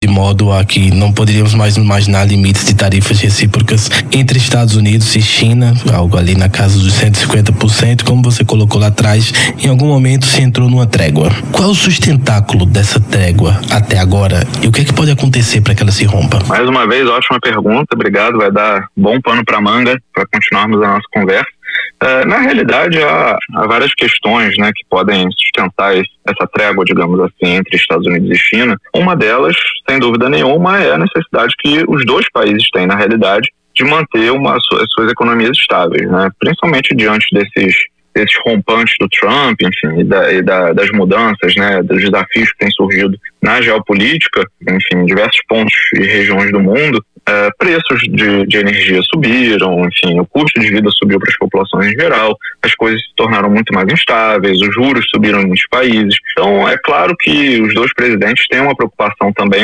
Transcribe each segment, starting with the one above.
modo a que não poderíamos mais imaginar limites de tarifas recíprocas entre Estados Unidos e China, algo ali na casa dos 150%, como você colocou lá atrás. Em algum momento se entrou numa trégua. Qual é o sustentáculo dessa trégua até agora e o que é que pode acontecer para que ela se rompa? Mais uma vez, ótima pergunta, obrigado, vai dar bom pano para manga para continuarmos a nossa conversa. Na realidade, há várias questões, né, que podem sustentar essa trégua, digamos assim, entre Estados Unidos e China. Uma delas, sem dúvida nenhuma, é a necessidade que os dois países têm, na realidade, de manter as suas economias estáveis, né, principalmente diante desses rompantes do Trump, enfim, das mudanças, né, dos desafios que têm surgido na geopolítica, enfim, em diversos pontos e regiões do mundo. Preços de energia subiram, enfim, o custo de vida subiu para as populações em geral, as coisas se tornaram muito mais instáveis, os juros subiram em muitos países. Então, é claro que os dois presidentes têm uma preocupação também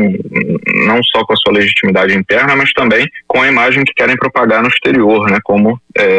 não só com a sua legitimidade interna, mas também com a imagem que querem propagar no exterior, né, como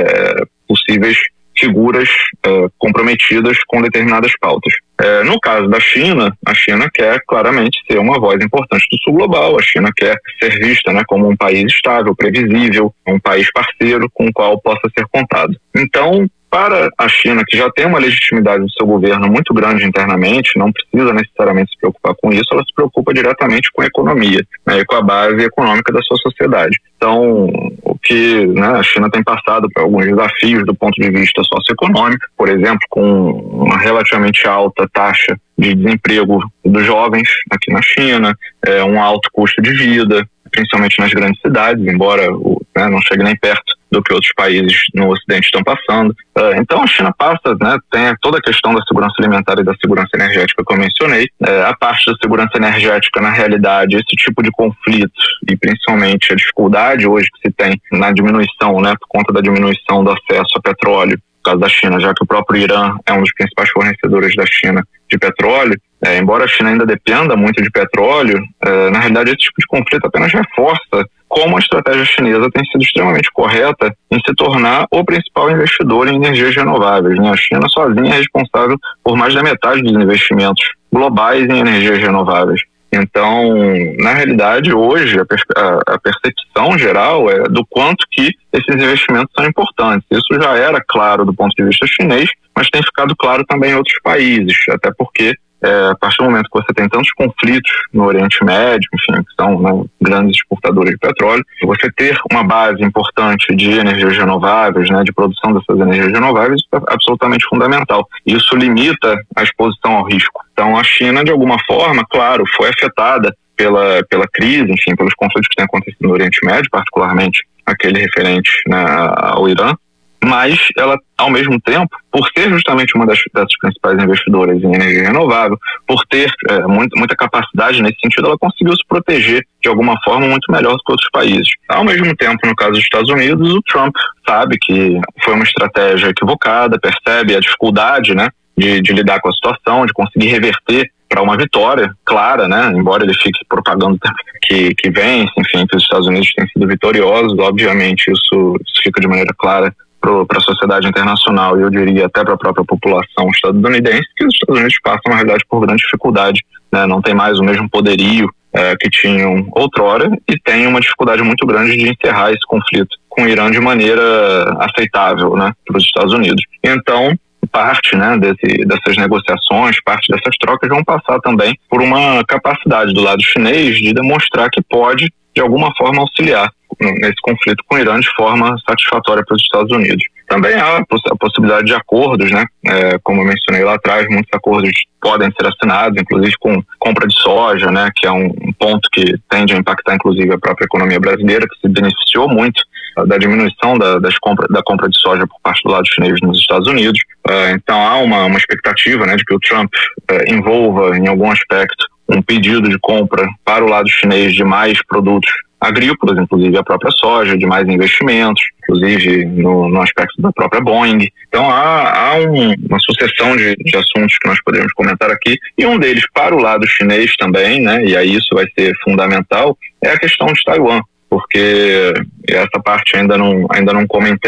possíveis figuras comprometidas com determinadas pautas. No caso da China, a China quer claramente ser uma voz importante do sul global, a China quer ser vista, né, como um país estável, previsível, um país parceiro com o qual possa ser contado. Então, para a China, que já tem uma legitimidade do seu governo muito grande internamente, não precisa necessariamente se preocupar com isso, ela se preocupa diretamente com a economia, né, e com a base econômica da sua sociedade. Então, o que, né, a China tem passado por alguns desafios do ponto de vista socioeconômico, por exemplo, com uma relativamente alta taxa de desemprego dos jovens aqui na China, um alto custo de vida, principalmente nas grandes cidades, embora não chegue nem perto do que outros países no Ocidente estão passando. Então a China passa, né, tem toda a questão da segurança alimentar e da segurança energética que eu mencionei. A parte da segurança energética, na realidade, esse tipo de conflito e principalmente a dificuldade hoje que se tem na diminuição, né, por conta da diminuição do acesso a petróleo, no caso da China, já que o próprio Irã é um dos principais fornecedores da China de petróleo, embora a China ainda dependa muito de petróleo, na realidade esse tipo de conflito apenas reforça como a estratégia chinesa tem sido extremamente correta em se tornar o principal investidor em energias renováveis, né? A China sozinha é responsável por mais da metade dos investimentos globais em energias renováveis. Então, na realidade, hoje, a percepção geral é do quanto que esses investimentos são importantes. Isso já era claro do ponto de vista chinês, mas tem ficado claro também em outros países, até porque a partir do momento que você tem tantos conflitos no Oriente Médio, enfim, que são, né, grandes exportadores de petróleo, você ter uma base importante de energias renováveis, né, de produção dessas energias renováveis, é absolutamente fundamental. Isso limita a exposição ao risco. Então, a China, de alguma forma, claro, foi afetada pela crise, enfim, pelos conflitos que têm acontecido no Oriente Médio, particularmente aquele referente, né, ao Irã, mas ela, ao mesmo tempo, por ser justamente uma dessas principais investidoras em energia renovável, por ter muita capacidade nesse sentido, ela conseguiu se proteger de alguma forma muito melhor do que outros países. Ao mesmo tempo, no caso dos Estados Unidos, o Trump sabe que foi uma estratégia equivocada, percebe a dificuldade, né, de lidar com a situação, de conseguir reverter para uma vitória clara, né? Embora ele fique propagando que vence, enfim, que os Estados Unidos têm sido vitoriosos, obviamente isso fica de maneira clara para a sociedade internacional e eu diria até para a própria população estadunidense, que os Estados Unidos passam, na realidade, por grande dificuldade, né? Não tem mais o mesmo poderio que tinham outrora e tem uma dificuldade muito grande de encerrar esse conflito com o Irã de maneira aceitável, né, para os Estados Unidos. Então, parte, né, dessas negociações, parte dessas trocas vão passar também por uma capacidade do lado chinês de demonstrar que pode, de alguma forma, auxiliar nesse conflito com o Irã de forma satisfatória para os Estados Unidos. Também há a possibilidade de acordos, né? Como eu mencionei lá atrás, muitos acordos podem ser assinados, inclusive com compra de soja, né? Que é um ponto que tende a impactar, inclusive, a própria economia brasileira, que se beneficiou muito da diminuição da compra de soja por parte do lado chinês nos Estados Unidos. Então há uma expectativa, né, de que o Trump envolva em algum aspecto um pedido de compra para o lado chinês de mais produtos agrícolas, inclusive a própria soja, de mais investimentos, inclusive no aspecto da própria Boeing. Então há uma sucessão de assuntos que nós podemos comentar aqui, e um deles para o lado chinês também, né, e aí isso vai ser fundamental, é a questão de Taiwan, porque essa parte ainda não comentei,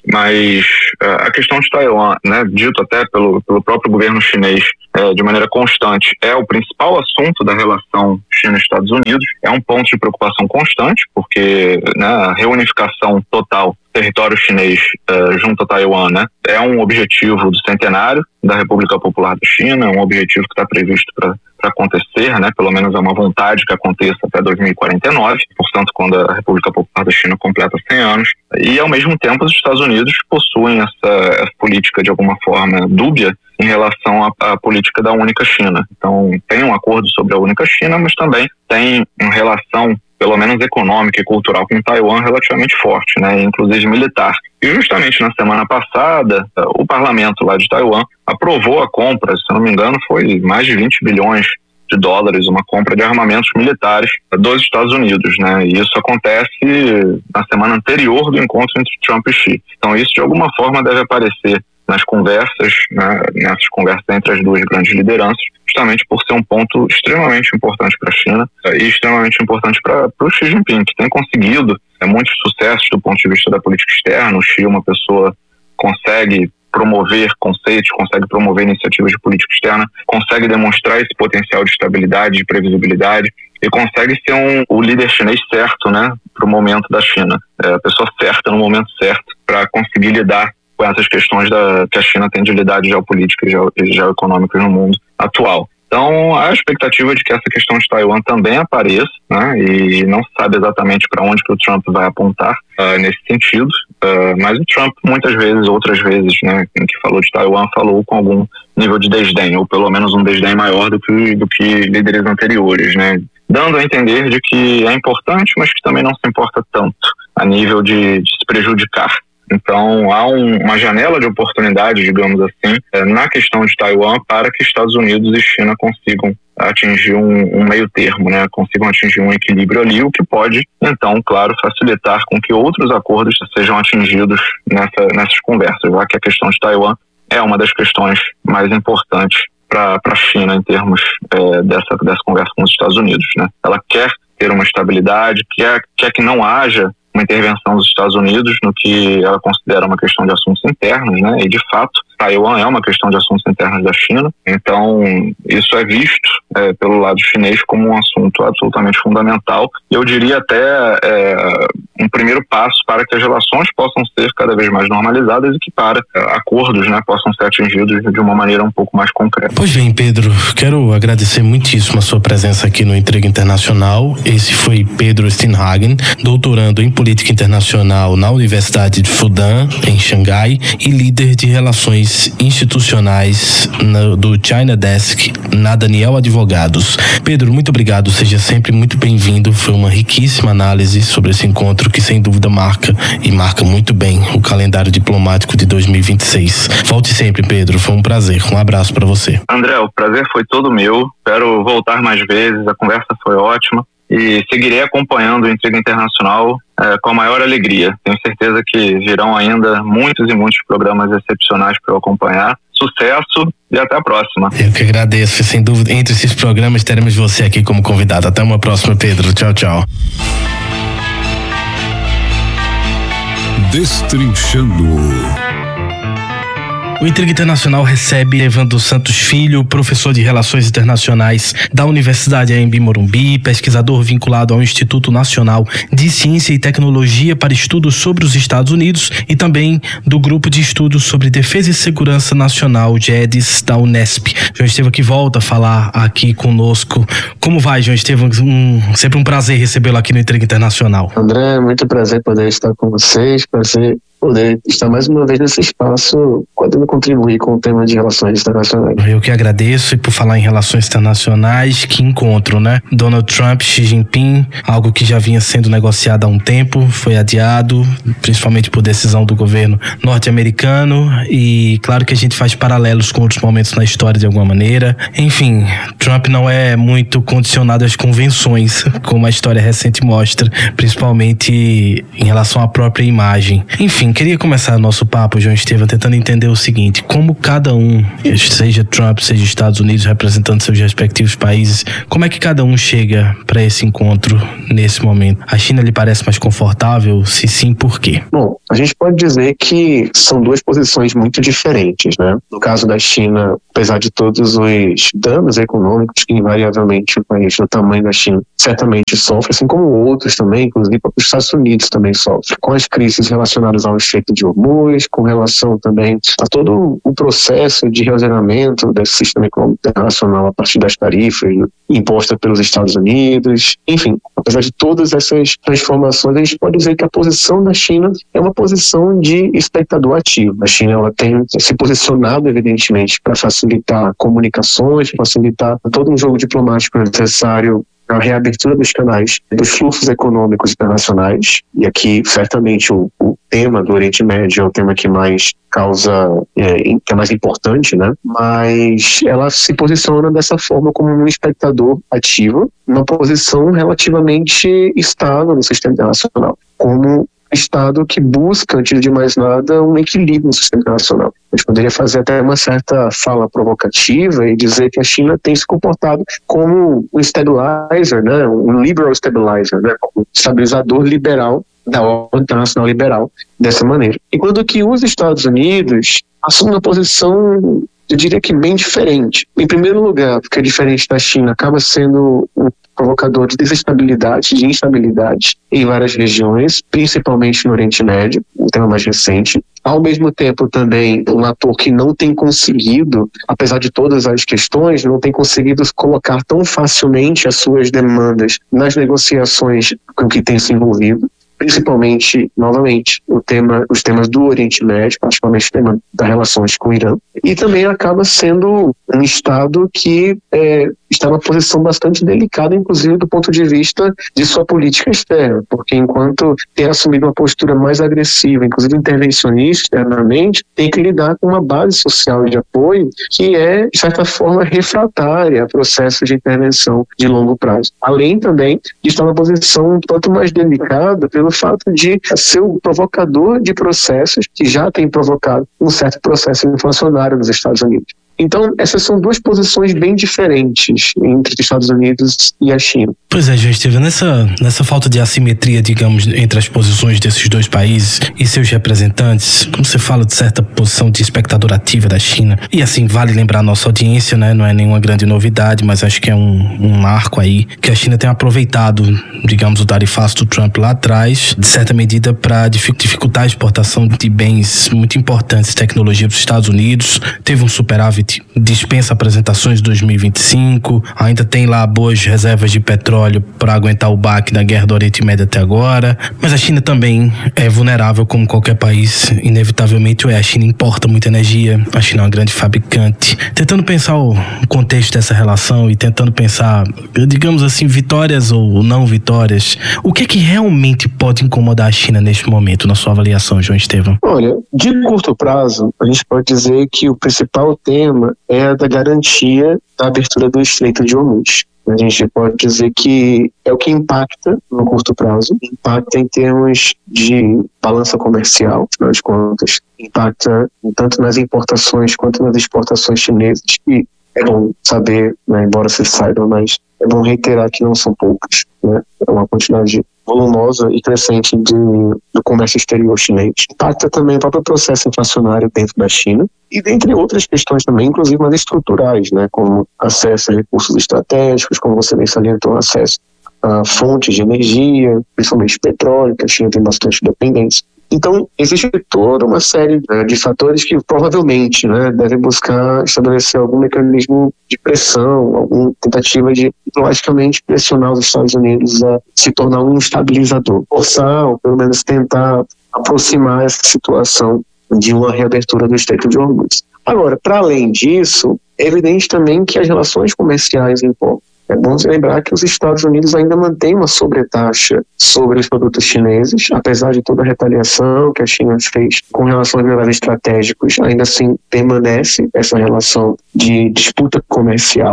mas a questão de Taiwan, né, dito até pelo próprio governo chinês de maneira constante, é o principal assunto da relação China-Estados Unidos, é um ponto de preocupação constante, porque, né, a reunificação total do território chinês junto a Taiwan, né, é um objetivo do centenário da República Popular da China, é um objetivo que está previsto para acontecer, né, pelo menos é uma vontade que aconteça até 2049, portanto, quando a República Popular da China completa 100 anos, e ao mesmo tempo os Estados Unidos possuem essa política de alguma forma dúbia em relação à política da única China. Então, tem um acordo sobre a única China, mas também tem uma relação, pelo menos econômica e cultural, com Taiwan relativamente forte, né, inclusive militar. E justamente na semana passada, o parlamento lá de Taiwan aprovou a compra, se não me engano, foi mais de 20 bilhões de dólares, uma compra de armamentos militares dos Estados Unidos, né? E isso acontece na semana anterior do encontro entre Trump e Xi. Então isso de alguma forma deve aparecer nas conversas, né, nessas conversas entre as duas grandes lideranças, justamente por ser um ponto extremamente importante para a China e extremamente importante para o Xi Jinping, que tem conseguido muitos sucessos do ponto de vista da política externa. O Xi é uma pessoa que consegue promover conceitos, consegue promover iniciativas de política externa, consegue demonstrar esse potencial de estabilidade, de previsibilidade e consegue ser o líder chinês certo, né, para o momento da China. A pessoa certa no momento certo para conseguir lidar com essas questões que a China tem de lidar geopolíticas e geoeconômicas no mundo atual. Então, há a expectativa de que essa questão de Taiwan também apareça, né, e não se sabe exatamente para onde que o Trump vai apontar nesse sentido, mas o Trump muitas vezes, outras vezes, né, em que falou de Taiwan, falou com algum nível de desdém, ou pelo menos um desdém maior do que líderes anteriores, né, dando a entender de que é importante, mas que também não se importa tanto a nível de se prejudicar. Então, há uma janela de oportunidade, digamos assim, na questão de Taiwan para que Estados Unidos e China consigam atingir um meio termo, né? Consigam atingir um equilíbrio ali, o que pode, então, claro, facilitar com que outros acordos sejam atingidos nessas conversas, já que a questão de Taiwan é uma das questões mais importantes para a China em termos dessa conversa com os Estados Unidos, né? Ela quer ter uma estabilidade, quer que não haja uma intervenção dos Estados Unidos no que ela considera uma questão de assuntos internos, né? E de fato, Taiwan é uma questão de assuntos internos da China. Então, isso é visto pelo lado chinês como um assunto absolutamente fundamental. Eu diria até um primeiro passo para que as relações possam ser cada vez mais normalizadas e que para acordos, né, possam ser atingidos de uma maneira um pouco mais concreta. Pois bem, Pedro, quero agradecer muitíssimo a sua presença aqui no Intriga Internacional. Esse foi Pedro Steenhagen, doutorando em Política Internacional na Universidade de Fudan, em Xangai, e líder de Relações Institucionais do China Desk na Daniel Advogados. Pedro, muito obrigado, seja sempre muito bem-vindo. Foi uma riquíssima análise sobre esse encontro que sem dúvida marca muito bem o calendário diplomático de 2026. Volte sempre, Pedro, foi um prazer. Um abraço para você. André, o prazer foi todo meu. Espero voltar mais vezes, a conversa foi ótima. E seguirei acompanhando o Intriga Internacional com a maior alegria. Tenho certeza que virão ainda muitos e muitos programas excepcionais para eu acompanhar. Sucesso e até a próxima. Eu que agradeço. Sem dúvida, entre esses programas teremos você aqui como convidado. Até uma próxima, Pedro. Tchau, tchau. Destrinchando. O Intriga Internacional recebe Evandro Santos Filho, professor de Relações Internacionais da Universidade AMB Morumbi, pesquisador vinculado ao Instituto Nacional de Ciência e Tecnologia para Estudos sobre os Estados Unidos e também do Grupo de Estudos sobre Defesa e Segurança Nacional, GEDES, da Unesp. João Estevam que volta a falar aqui conosco. Como vai, João Estevam? Sempre um prazer recebê-lo aqui no Intriga Internacional. André, muito prazer poder estar com vocês, prazer poder estar mais uma vez nesse espaço, podendo contribuir com o tema de relações internacionais. Eu que agradeço, e por falar em relações internacionais, que encontro, né? Donald Trump, Xi Jinping, algo que já vinha sendo negociado há um tempo, foi adiado, principalmente por decisão do governo norte-americano, e claro que a gente faz paralelos com outros momentos na história de alguma maneira. Enfim, Trump não é muito condicionado às convenções, como a história recente mostra, principalmente em relação à própria imagem. Enfim, Queria começar nosso papo, João Estevam, tentando entender o seguinte: como cada um, seja Trump, seja Estados Unidos, representando seus respectivos países, como é que cada um chega para esse encontro nesse momento? A China lhe parece mais confortável? Se sim, por quê? Bom, a gente pode dizer que são duas posições muito diferentes, né? No caso da China, apesar de todos os danos econômicos que invariavelmente o país, o tamanho da China, certamente sofre, assim como outros também, inclusive os Estados Unidos também sofrem, com as crises relacionadas ao Estreito de Hormuz, com relação também a todo o processo de reordenamento desse sistema econômico internacional a partir das tarifas impostas pelos Estados Unidos. Enfim, apesar de todas essas transformações, a gente pode dizer que a posição da China é uma posição de espectador ativo. A China ela tem se posicionado, evidentemente, para facilitar comunicações, facilitar todo um jogo diplomático necessário, a reabertura dos canais, dos fluxos econômicos internacionais. E aqui, certamente, o tema do Oriente Médio é o tema que mais causa, que é mais importante, né? Mas ela se posiciona dessa forma como um espectador ativo, numa posição relativamente estável no sistema internacional, como Estado que busca, antes de mais nada, um equilíbrio no sistema internacional. A gente poderia fazer até uma certa fala provocativa e dizer que a China tem se comportado como um stabilizer, né? Um liberal stabilizer, né? Um estabilizador liberal da ordem internacional liberal, dessa maneira. Enquanto que os Estados Unidos assumem uma posição, eu diria que bem diferente. Em primeiro lugar, porque diferente da China, acaba sendo um provocador de desestabilidade, de instabilidade em várias regiões, principalmente no Oriente Médio, um tema mais recente. Ao mesmo tempo também um ator que não tem conseguido, apesar de todas as questões, não tem conseguido colocar tão facilmente as suas demandas nas negociações com que tem se envolvido. Principalmente, novamente, os temas do Oriente Médio, particularmente o tema das relações com o Irã. E também acaba sendo um Estado que está numa posição bastante delicada, inclusive do ponto de vista de sua política externa, porque enquanto tem assumido uma postura mais agressiva, inclusive intervencionista externamente, tem que lidar com uma base social de apoio que é, de certa forma, refratária a processo de intervenção de longo prazo. Além também de estar numa posição um tanto mais delicada pelo fato de ser o provocador de processos que já tem provocado um certo processo inflacionário nos Estados Unidos. Então, essas são duas posições bem diferentes entre os Estados Unidos e a China. Pois é, João Estevam, nessa falta de assimetria, digamos, entre as posições desses dois países e seus representantes, como você fala de certa posição de espectador ativa da China, e assim, vale lembrar a nossa audiência, né? Não é nenhuma grande novidade, mas acho que é um marco aí, que a China tem aproveitado, digamos, o tarifaço do Trump lá atrás, de certa medida, para dificultar a exportação de bens muito importantes, tecnologia para os Estados Unidos. Teve um superávit, dispensa apresentações de 2025, ainda tem lá boas reservas de petróleo para aguentar o baque da guerra do Oriente Médio até agora, mas a China também é vulnerável como qualquer país, inevitavelmente a China importa muita energia, a China é uma grande fabricante. Tentando pensar o contexto dessa relação e tentando pensar, digamos assim, vitórias ou não vitórias, o que é que realmente pode incomodar a China neste momento, na sua avaliação, João Estevam? Olha, de curto prazo, a gente pode dizer que o principal tema é a da garantia da abertura do Estreito de Hormuz. A gente pode dizer que é o que impacta no curto prazo, impacta em termos de balança comercial, afinal de contas, impacta tanto nas importações quanto nas exportações chinesas, e é bom saber, né, embora se saiba, mas é bom reiterar que não são poucas, né? É uma quantidade volumosa e crescente do comércio exterior chinês. Impacta também o próprio processo inflacionário dentro da China e dentre outras questões também, inclusive mais estruturais, né, como acesso a recursos estratégicos, como você bem salientou, acesso a fontes de energia, principalmente petróleo, que a China tem bastante dependência. Então, existe toda uma série de fatores que provavelmente, né, devem buscar estabelecer algum mecanismo de pressão, alguma tentativa de, logicamente, pressionar os Estados Unidos a se tornar um estabilizador, forçar, ou pelo menos tentar aproximar essa situação de uma reabertura do Estreito de Hormuz. Agora, para além disso, é evidente também que as relações comerciais importam. É bom se lembrar que os Estados Unidos ainda mantêm uma sobretaxa sobre os produtos chineses, apesar de toda a retaliação que a China fez com relação aos minerais estratégicos, ainda assim permanece essa relação de disputa comercial.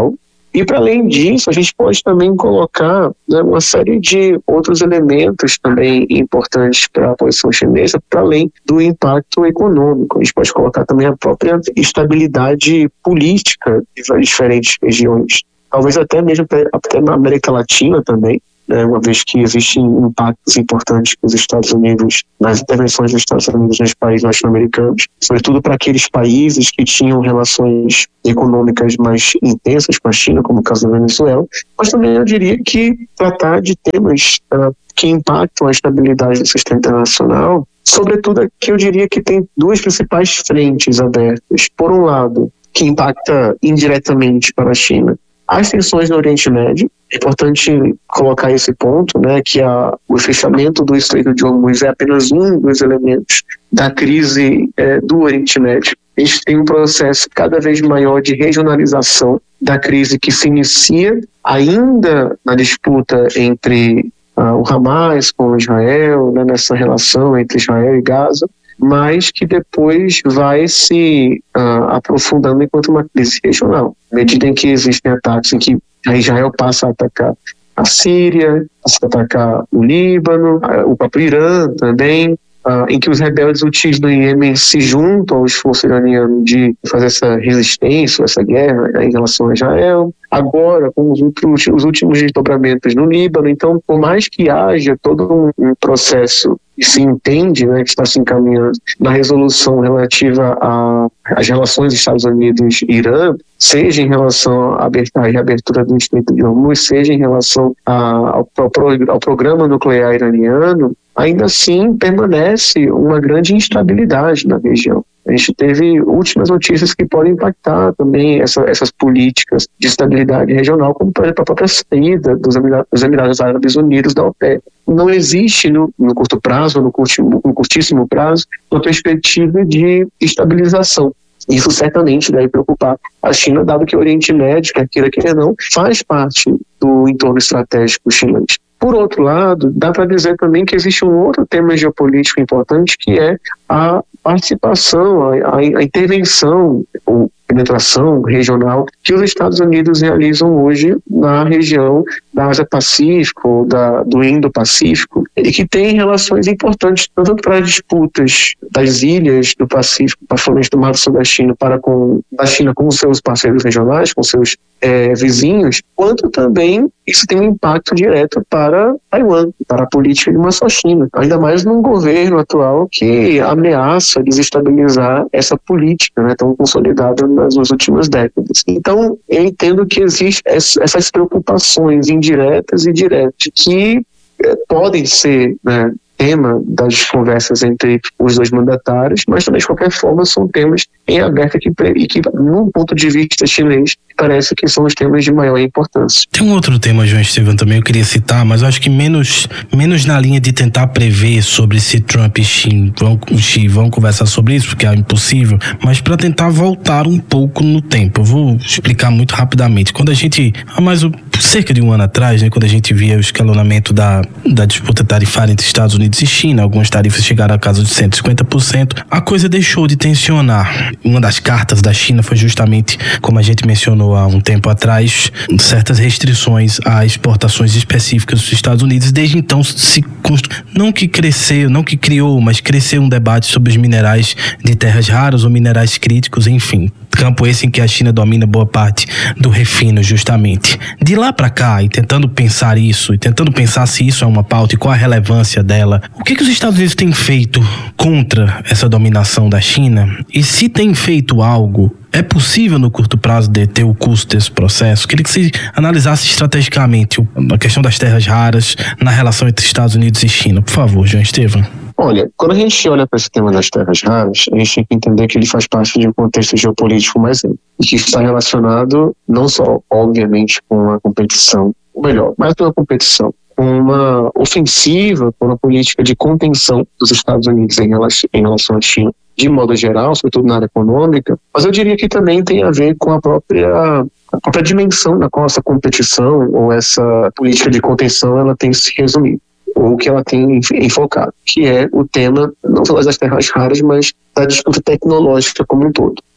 E para além disso, a gente pode também colocar, né, uma série de outros elementos também importantes para a posição chinesa, para além do impacto econômico. A gente pode colocar também a própria estabilidade política de diferentes regiões, talvez até mesmo até na América Latina também, né, uma vez que existem impactos importantes dos Estados Unidos, nas intervenções dos Estados Unidos nos países latino-americanos, sobretudo para aqueles países que tinham relações econômicas mais intensas com a China, como o caso da Venezuela, mas também eu diria que tratar de temas que impactam a estabilidade do sistema internacional, sobretudo aqui eu diria que tem duas principais frentes abertas. Por um lado, que impacta indiretamente para a China, as tensões no Oriente Médio. É importante colocar esse ponto, né, que o fechamento do Estreito de Hormuz é apenas um dos elementos da crise do Oriente Médio. A gente tem um processo cada vez maior de regionalização da crise que se inicia ainda na disputa entre o Hamas com Israel, né, nessa relação entre Israel e Gaza, mas que depois vai se aprofundando enquanto uma crise regional. À medida em que existem ataques em que a Israel passa a atacar a Síria, passa a atacar o Líbano, o próprio Irã também, em que os rebeldes hutis do Iêmen se juntam ao esforço iraniano de fazer essa resistência, essa guerra, né, em relação a Israel. Agora, com os últimos desdobramentos no Líbano. Então, por mais que haja todo um processo que se entende, né, que está se encaminhando na resolução relativa às relações Estados Unidos e Irã, seja em relação à reabertura do Estreito de Hormuz, seja em relação ao programa nuclear iraniano, ainda assim permanece uma grande instabilidade na região. A gente teve últimas notícias que podem impactar também essas políticas de estabilidade regional, como por exemplo a própria saída dos Emirados Árabes Unidos da OPEP. Não existe no curto prazo, no curtíssimo prazo, uma perspectiva de estabilização. Isso certamente deve preocupar a China, dado que o Oriente Médio, quer queira, quer não, faz parte do entorno estratégico chinês. Por outro lado, dá para dizer também que existe um outro tema geopolítico importante, que é a participação, a intervenção ou penetração regional que os Estados Unidos realizam hoje na região da Ásia-Pacífico, do Indo-Pacífico, e que tem relações importantes tanto para as disputas das ilhas do Pacífico, particularmente do Mar do Sul da China, da China com os seus parceiros regionais, com seus vizinhos, quanto também isso tem um impacto direto para Taiwan, para a política de uma só China, ainda mais num governo atual que ameaça desestabilizar essa política, né, tão consolidada nas últimas décadas. Então, eu entendo que existem essas preocupações indiretas e diretas que podem ser, né, tema das conversas entre os dois mandatários, mas também, de qualquer forma, são temas em aberto e que, num ponto de vista chinês, parece que são os temas de maior importância. Tem um outro tema, João Estevam, também eu queria citar, mas eu acho que menos na linha de tentar prever sobre se Trump e Xi vão conversar sobre isso, porque é impossível, mas para tentar voltar um pouco no tempo. Eu vou explicar muito rapidamente. Quando a gente, cerca de um ano atrás, né, quando a gente via o escalonamento da disputa tarifária entre Estados Unidos e China, algumas tarifas chegaram a casa de 150%, a coisa deixou de tensionar. Uma das cartas da China foi justamente, como a gente mencionou há um tempo atrás, certas restrições a exportações específicas dos Estados Unidos. Desde então não que criou, mas cresceu um debate sobre os minerais de terras raras ou minerais críticos, enfim. Campo esse em que a China domina boa parte do refino, justamente. De lá para cá, e tentando pensar isso, e tentando pensar se isso é uma pauta e qual a relevância dela, o que os Estados Unidos têm feito contra essa dominação da China? E se tem feito algo, é possível no curto prazo deter o custo desse processo? Queria que você analisasse estrategicamente a questão das terras raras na relação entre Estados Unidos e China. Por favor, João Estevam. Olha, quando a gente olha para esse tema das terras raras, a gente tem que entender que ele faz parte de um contexto geopolítico mais amplo e que está relacionado não só, obviamente, com a competição, ou melhor, mais do que uma competição, com uma ofensiva, com uma política de contenção dos Estados Unidos em relação à China, de modo geral, sobretudo na área econômica, mas eu diria que também tem a ver com a própria dimensão na qual essa competição ou essa política de contenção ela tem se resumido, ou que ela tem enfocado, que é o tema não só das terras raras, mas da disputa tecnológica como um todo.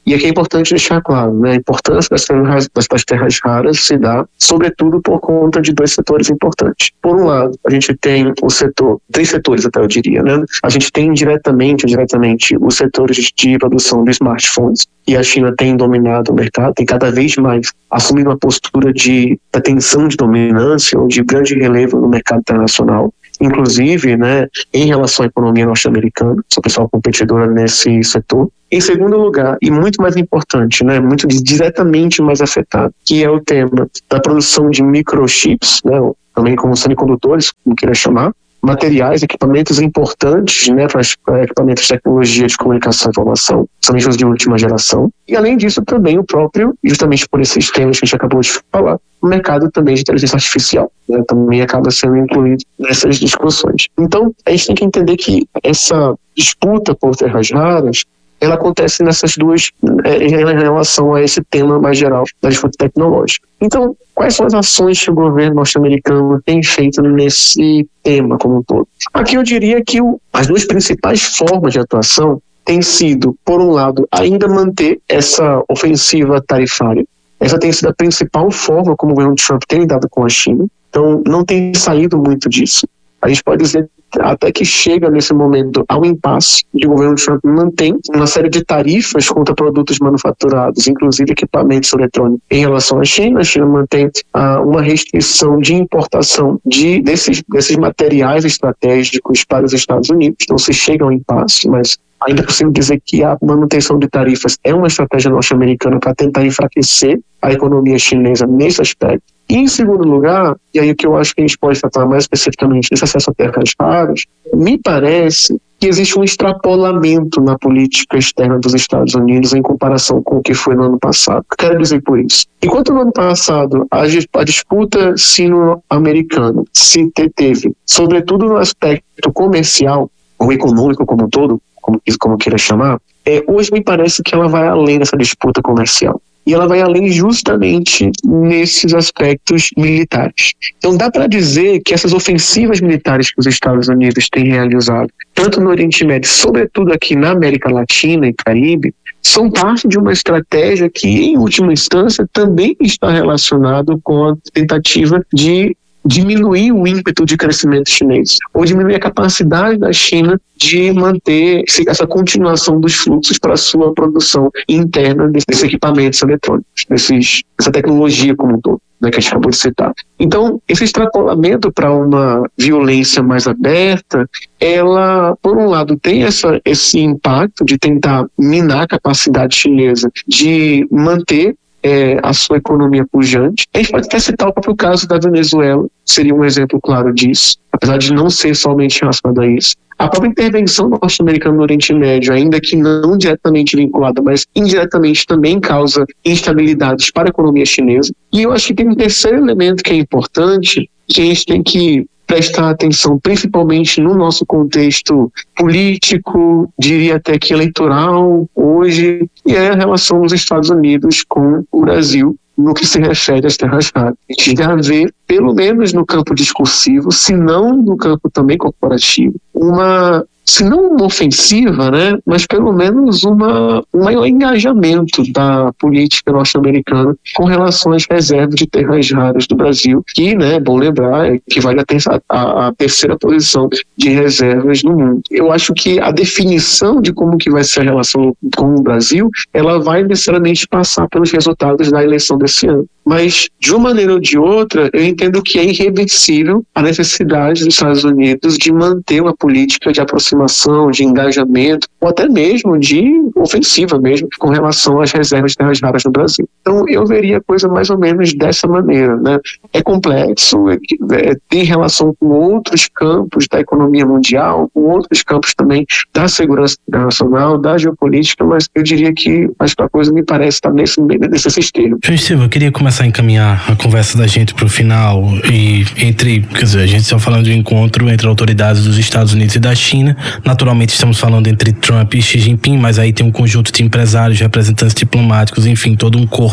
E aqui é importante deixar claro, né, a importância das terras raras se dá, sobretudo, por conta de dois setores importantes. Por um lado, a gente tem três setores até eu diria, né? A gente tem diretamente os setores de produção de smartphones, e a China tem dominado o mercado, tem cada vez mais assumido uma postura de atenção de dominância ou de grande relevo no mercado internacional, inclusive, né, em relação à economia norte-americana, sua principal competidora nesse setor. Em segundo lugar, e muito mais importante, né, muito diretamente mais afetado, que é o tema da produção de microchips, né, também como semicondutores, como queira chamar, materiais, equipamentos importantes, né, para equipamentos de tecnologia de comunicação e informação, somente os de última geração. E além disso também o próprio, justamente por esses temas que a gente acabou de falar, o mercado também de inteligência artificial, né, também acaba sendo incluído nessas discussões. Então, a gente tem que entender que essa disputa por terras raras, ela acontece nessas duas, em relação a esse tema mais geral da disputa tecnológica. Então, quais são as ações que o governo norte-americano tem feito nesse tema como um todo? Aqui eu diria que as duas principais formas de atuação têm sido, por um lado, ainda manter essa ofensiva tarifária. Essa tem sido a principal forma como o governo Trump tem lidado com a China. Então, não tem saído muito disso. A gente pode dizer até que chega nesse momento ao impasse de o governo Trump mantém uma série de tarifas contra produtos manufaturados, inclusive equipamentos eletrônicos, em relação à China. A China mantém uma restrição de importação desses materiais estratégicos para os Estados Unidos. Então se chega ao impasse, mas ainda é possível dizer que a manutenção de tarifas é uma estratégia norte-americana para tentar enfraquecer a economia chinesa nesse aspecto. E, em segundo lugar, e aí o que eu acho que a gente pode tratar mais especificamente desse acesso a terras raras, me parece que existe um extrapolamento na política externa dos Estados Unidos em comparação com o que foi no ano passado. O que eu quero dizer por isso? Enquanto no ano passado a disputa sino-americana se teve, sobretudo no aspecto comercial ou econômico como um todo, como queira chamar, hoje me parece que ela vai além dessa disputa comercial. E ela vai além justamente nesses aspectos militares. Então dá para dizer que essas ofensivas militares que os Estados Unidos têm realizado, tanto no Oriente Médio, sobretudo aqui na América Latina e Caribe, são parte de uma estratégia que, em última instância, também está relacionado com a tentativa de diminuir o ímpeto de crescimento chinês, ou diminuir a capacidade da China de manter essa continuação dos fluxos para a sua produção interna desses equipamentos eletrônicos, dessa tecnologia como um todo, né, que a gente acabou de citar. Então, esse extrapolamento para uma violência mais aberta, ela, por um lado, tem esse impacto de tentar minar a capacidade chinesa de manter a sua economia pujante. A gente pode até citar o próprio caso da Venezuela, seria um exemplo claro disso, apesar de não ser somente relacionado a isso. A própria intervenção norte-americana no Oriente Médio, ainda que não diretamente vinculada, mas indiretamente também causa instabilidades para a economia chinesa. E eu acho que tem um terceiro elemento que é importante, que a gente tem que prestar atenção, principalmente no nosso contexto político, diria até que eleitoral hoje, e é a relação dos Estados Unidos com o Brasil no que se refere às terras raras. A gente já vê, pelo menos no campo discursivo, se não no campo também corporativo, se não uma ofensiva, né, mas pelo menos um maior engajamento da política norte-americana com relação às reservas de terras raras do Brasil, que, né, é bom lembrar, equivale a terceira posição de reservas no mundo. Eu acho que a definição de como que vai ser a relação com o Brasil, ela vai necessariamente passar pelos resultados da eleição desse ano. Mas, de uma maneira ou de outra, eu entendo que é irreversível a necessidade dos Estados Unidos de manter uma política de aproximação, de engajamento, ou até mesmo de ofensiva mesmo, com relação às reservas de terras raras no Brasil. Então, eu veria a coisa mais ou menos dessa maneira, né? É complexo, tem relação com outros campos da economia mundial, com outros campos também da segurança internacional, da geopolítica, mas eu diria que a coisa me parece estar nesses termos. João Silva, eu queria começar a encaminhar a conversa da gente para o final e a gente está falando de um encontro entre autoridades dos Estados Unidos e da China. Naturalmente estamos falando entre Trump e Xi Jinping, mas aí tem um conjunto de empresários, representantes diplomáticos, enfim, todo um corpo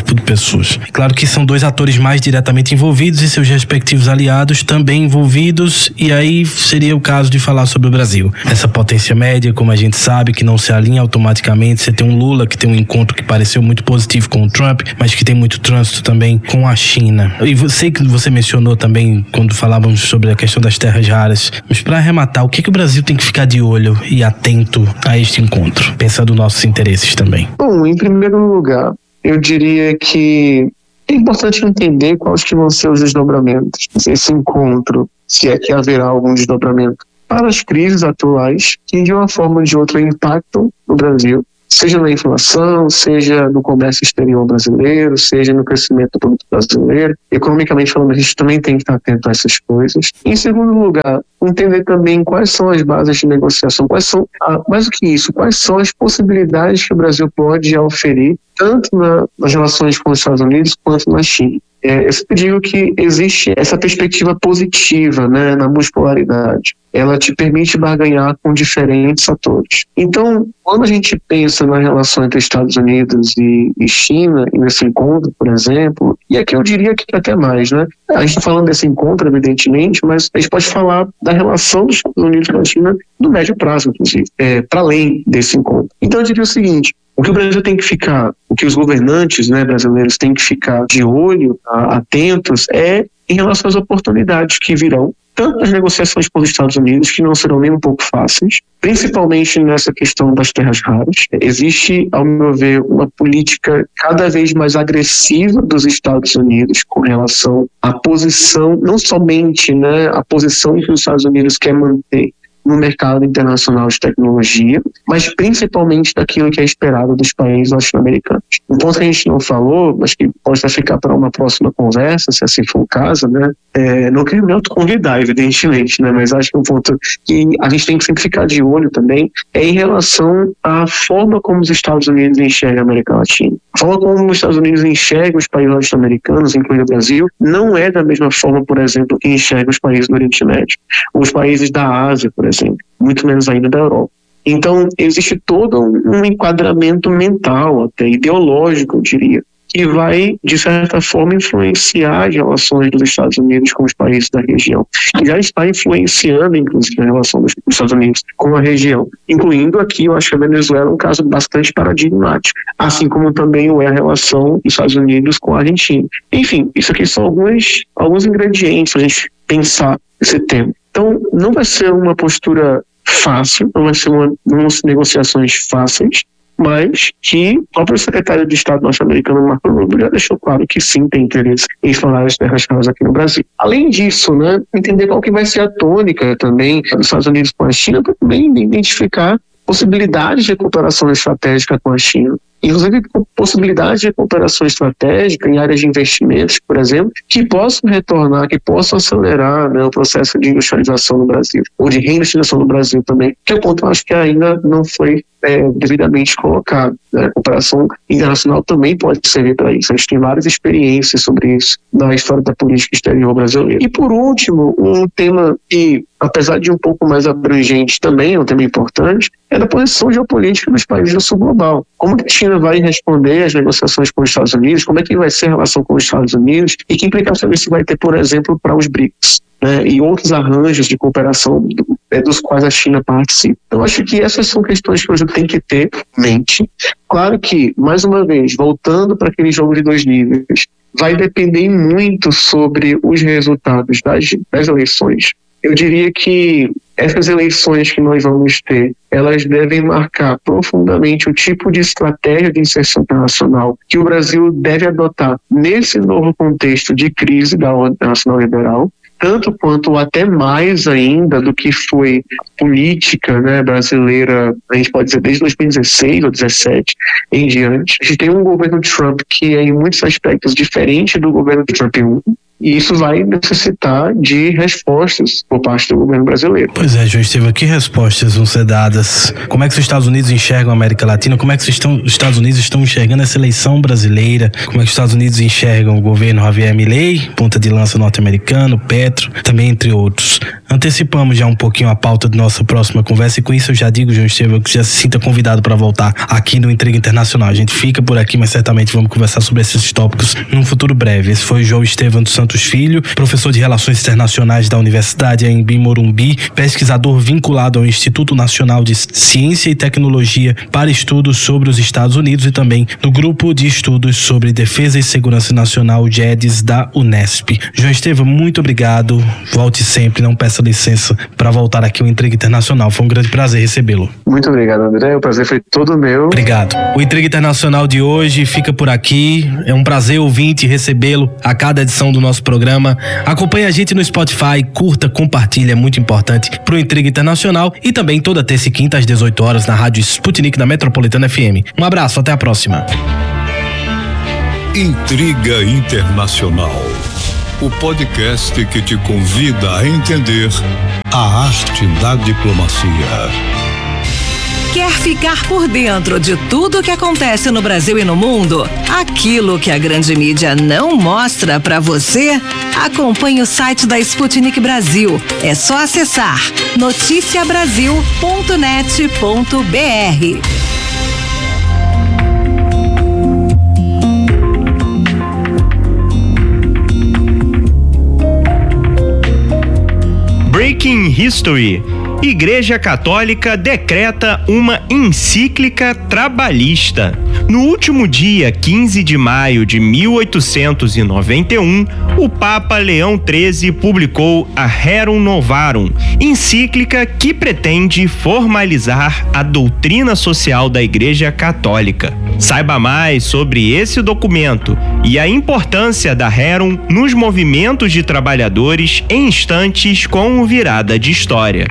corpo de pessoas. Claro que são dois atores mais diretamente envolvidos e seus respectivos aliados também envolvidos, e aí seria o caso de falar sobre o Brasil. Essa potência média, como a gente sabe, que não se alinha automaticamente. Você tem um Lula que tem um encontro que pareceu muito positivo com o Trump, mas que tem muito trânsito também com a China. E sei que você mencionou também quando falávamos sobre a questão das terras raras, mas para arrematar, o que o Brasil tem que ficar de olho e atento a este encontro, pensando nos nossos interesses também? Bom, em primeiro lugar, eu diria que é importante entender quais que vão ser os desdobramentos desse encontro, se é que haverá algum desdobramento para as crises atuais que de uma forma ou de outra impactam no Brasil, seja na inflação, seja no comércio exterior brasileiro, seja no crescimento do produto brasileiro. Economicamente falando, a gente também tem que estar atento a essas coisas. Em segundo lugar, entender também quais são as bases de negociação, mais do que isso, quais são as possibilidades que o Brasil pode oferir, tanto nas relações com os Estados Unidos quanto na China. Eu sempre digo que existe essa perspectiva positiva, né, na multipolaridade. Ela te permite barganhar com diferentes atores. Então, quando a gente pensa na relação entre Estados Unidos e China, e nesse encontro, por exemplo, e aqui eu diria que até mais, né? A gente está falando desse encontro, evidentemente, mas a gente pode falar da relação dos Estados Unidos com a China no médio prazo, inclusive, para além desse encontro. Então, eu diria o seguinte: o que o Brasil tem que ficar, o que os governantes, né, brasileiros têm que ficar de olho, atentos, é em relação às oportunidades que virão, tanto nas negociações com os Estados Unidos, que não serão nem um pouco fáceis, principalmente nessa questão das terras raras. Existe, ao meu ver, uma política cada vez mais agressiva dos Estados Unidos com relação à posição, não somente, né, a posição que os Estados Unidos quer manter no mercado internacional de tecnologia, mas principalmente daquilo que é esperado dos países latino-americanos. Um ponto que a gente não falou, mas que pode até ficar para uma próxima conversa, se assim for o caso, né? Não quero me autoconvidar, evidentemente, né? Mas acho que um ponto que a gente tem que sempre ficar de olho também é em relação à forma como os Estados Unidos enxergam a América Latina. A forma como os Estados Unidos enxergam os países latino-americanos, incluindo o Brasil, não é da mesma forma, por exemplo, que enxerga os países do Oriente Médio, ou os países da Ásia, por exemplo, muito menos ainda da Europa. Então, existe todo um enquadramento mental, até ideológico, eu diria, que vai, de certa forma, influenciar as relações dos Estados Unidos com os países da região. E já está influenciando, inclusive, a relação dos Estados Unidos com a região. Incluindo aqui, eu acho que a Venezuela é um caso bastante paradigmático, assim como também é a relação dos Estados Unidos com a Argentina. Enfim, isso aqui são alguns ingredientes para a gente pensar esse tema. Então, não vai ser uma postura fácil, não vai ser umas negociações fáceis, mas que o próprio secretário de Estado norte-americano, Marco Rubio, já deixou claro que sim tem interesse em explorar as terras raras aqui no Brasil. Além disso, né, entender qual que vai ser a tônica também dos Estados Unidos com a China, para também identificar possibilidades de cooperação estratégica com a China. Inclusive possibilidades de cooperação estratégica em áreas de investimentos, por exemplo, que possam retornar, que possam acelerar, né, o processo de industrialização no Brasil, ou de reindustrialização no Brasil também, que é um ponto que eu acho que ainda não foi devidamente colocado. Né? A cooperação internacional também pode servir para isso. A gente tem várias experiências sobre isso na história da política exterior brasileira. E por último, um tema que, apesar de um pouco mais abrangente também, é um tema importante, é da posição geopolítica dos países do sul global. Como que a China vai responder às negociações com os Estados Unidos, como é que vai ser a relação com os Estados Unidos e que implicação isso vai ter, por exemplo, para os BRICS, né, e outros arranjos de cooperação dos quais a China participa. Então, acho que essas são questões que o Brasil tem que ter em mente. Claro que, mais uma vez, voltando para aquele jogo de dois níveis, vai depender muito sobre os resultados das eleições. Eu diria que essas eleições que nós vamos ter, elas devem marcar profundamente o tipo de estratégia de inserção internacional que o Brasil deve adotar nesse novo contexto de crise da ordem internacional liberal, tanto quanto até mais ainda do que foi política, né, brasileira, a gente pode dizer desde 2016 ou 2017 em diante. A gente tem um governo Trump que é em muitos aspectos diferente do governo de Trump 1, E isso vai necessitar de respostas por parte do governo brasileiro. Pois é, João Estevam, que respostas vão ser dadas? Como é que os Estados Unidos enxergam a América Latina? Como é que os Estados Unidos estão enxergando essa eleição brasileira? Como é que os Estados Unidos enxergam o governo Javier Milei, ponta de lança norte-americano, Petro, também entre outros? Antecipamos já um pouquinho a pauta da nossa próxima conversa e com isso eu já digo, João Estevam, que já se sinta convidado para voltar aqui no Intriga Internacional. A gente fica por aqui, mas certamente vamos conversar sobre esses tópicos num futuro breve. Esse foi João Estevam dos Santos Filho, professor de Relações Internacionais da Universidade Anhembi Morumbi, pesquisador vinculado ao Instituto Nacional de Ciência e Tecnologia para Estudos sobre os Estados Unidos e também do Grupo de Estudos sobre Defesa e Segurança Nacional, GEDES, da Unesp. João Estevam, muito obrigado. Volte sempre, não peça licença para voltar aqui ao Intriga Internacional. Foi um grande prazer recebê-lo. Muito obrigado, André. O prazer foi todo meu. Obrigado. O Intriga Internacional de hoje fica por aqui. É um prazer ouvinte recebê-lo a cada edição do nosso programa. Acompanhe a gente no Spotify, curta, compartilha, é muito importante pro Intriga Internacional e também toda terça e quinta às 18 horas na Rádio Sputnik da Metropolitana FM. Um abraço, até a próxima. Intriga Internacional, o podcast que te convida a entender a arte da diplomacia. Quer ficar por dentro de tudo o que acontece no Brasil e no mundo? Aquilo que a grande mídia não mostra pra você? Acompanhe o site da Sputnik Brasil. É só acessar noticiabrasil.net.br. Breaking History. Igreja Católica decreta uma encíclica trabalhista. No último dia 15 de maio de 1891, o Papa Leão XIII publicou a Rerum Novarum, encíclica que pretende formalizar a doutrina social da Igreja Católica. Saiba mais sobre esse documento e a importância da Rerum nos movimentos de trabalhadores em instantes com o Virada de História.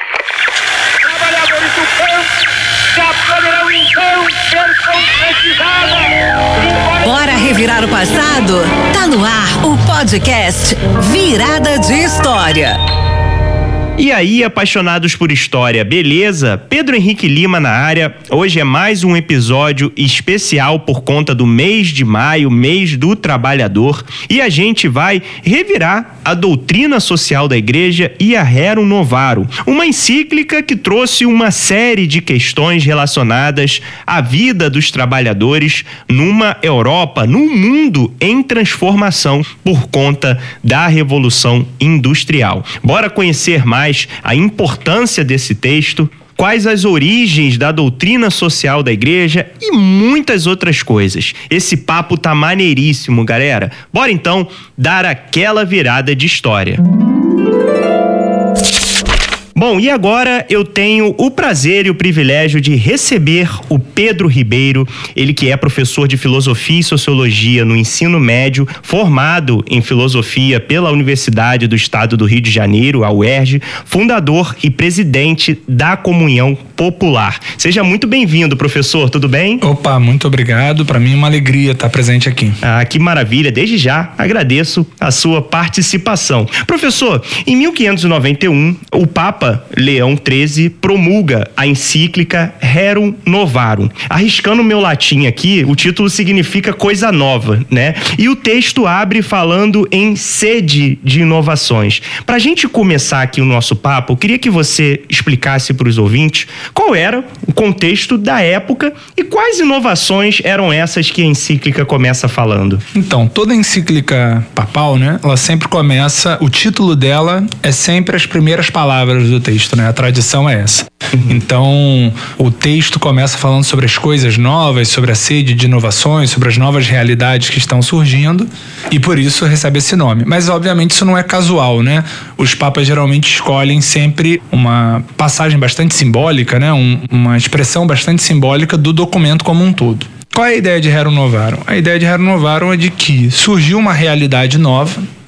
Bora revirar o passado? Tá no ar o podcast Virada de História. E aí, apaixonados por história, beleza? Pedro Henrique Lima na área. Hoje é mais um episódio especial por conta do mês de maio, mês do trabalhador. E a gente vai revirar a doutrina social da igreja e a Rerum Novarum, uma encíclica que trouxe uma série de questões relacionadas à vida dos trabalhadores numa Europa, num mundo em transformação por conta da Revolução Industrial. Bora conhecer mais a importância desse texto, quais as origens da doutrina social da igreja e muitas outras coisas. Esse papo tá maneiríssimo, galera. Bora então dar aquela virada de história. Bom, e agora eu tenho o prazer e o privilégio de receber o Pedro Ribeiro, ele que é professor de Filosofia e Sociologia no ensino médio, formado em Filosofia pela Universidade do Estado do Rio de Janeiro, a UERJ, fundador e presidente da Comunhão Popular. Seja muito bem-vindo, professor, tudo bem? Opa, muito obrigado, para mim é uma alegria estar presente aqui. Ah, que maravilha, desde já agradeço a sua participação. Professor, em 1591, o Papa Leão XIII promulga a encíclica Rerum Novarum. Arriscando o meu latim aqui, o título significa coisa nova, né? E o texto abre falando em sede de inovações. Pra gente começar aqui o nosso papo, eu queria que você explicasse para os ouvintes qual era o contexto da época e quais inovações eram essas que a encíclica começa falando. Então, toda encíclica papal, né? Ela sempre começa, o título dela é sempre as primeiras palavras do texto, né? A tradição é essa. Então, o texto começa falando sobre as coisas novas, sobre a sede de inovações, sobre as novas realidades que estão surgindo e por isso recebe esse nome. Mas, obviamente, isso não é casual, né? Os papas geralmente escolhem sempre uma passagem bastante simbólica, né? Uma expressão bastante simbólica do documento como um todo. Qual é a ideia de Rerum Novarum? A ideia de Rerum Novarum é de que surgiu uma realidade nova,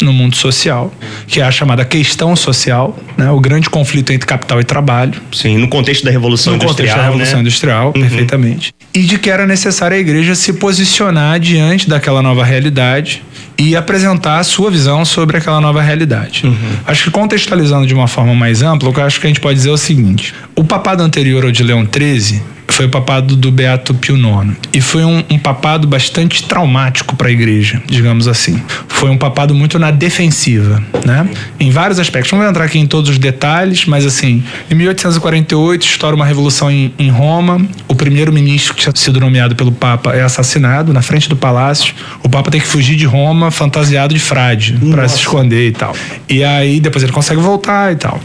no mundo social, que é a chamada questão social, né? O grande conflito entre capital e trabalho. Sim, no contexto da Revolução Industrial. No contexto da Revolução Industrial, perfeitamente. E de que era necessário a igreja se posicionar diante daquela nova realidade e apresentar a sua visão sobre aquela nova realidade. Acho que contextualizando de uma forma mais ampla, o que eu acho que a gente pode dizer é o seguinte: o papado anterior ao de Leão XIII foi o papado do Beato Pio IX. E foi um papado bastante traumático para a igreja, digamos assim. Foi um papado muito na defensiva, né? Em vários aspectos. Não vou entrar aqui em todos os detalhes, mas assim, em 1848 estoura uma revolução em Roma. O primeiro-ministro que tinha sido nomeado pelo Papa é assassinado na frente do palácio. O Papa tem que fugir de Roma fantasiado de frade para se esconder e tal. E aí depois ele consegue voltar e tal.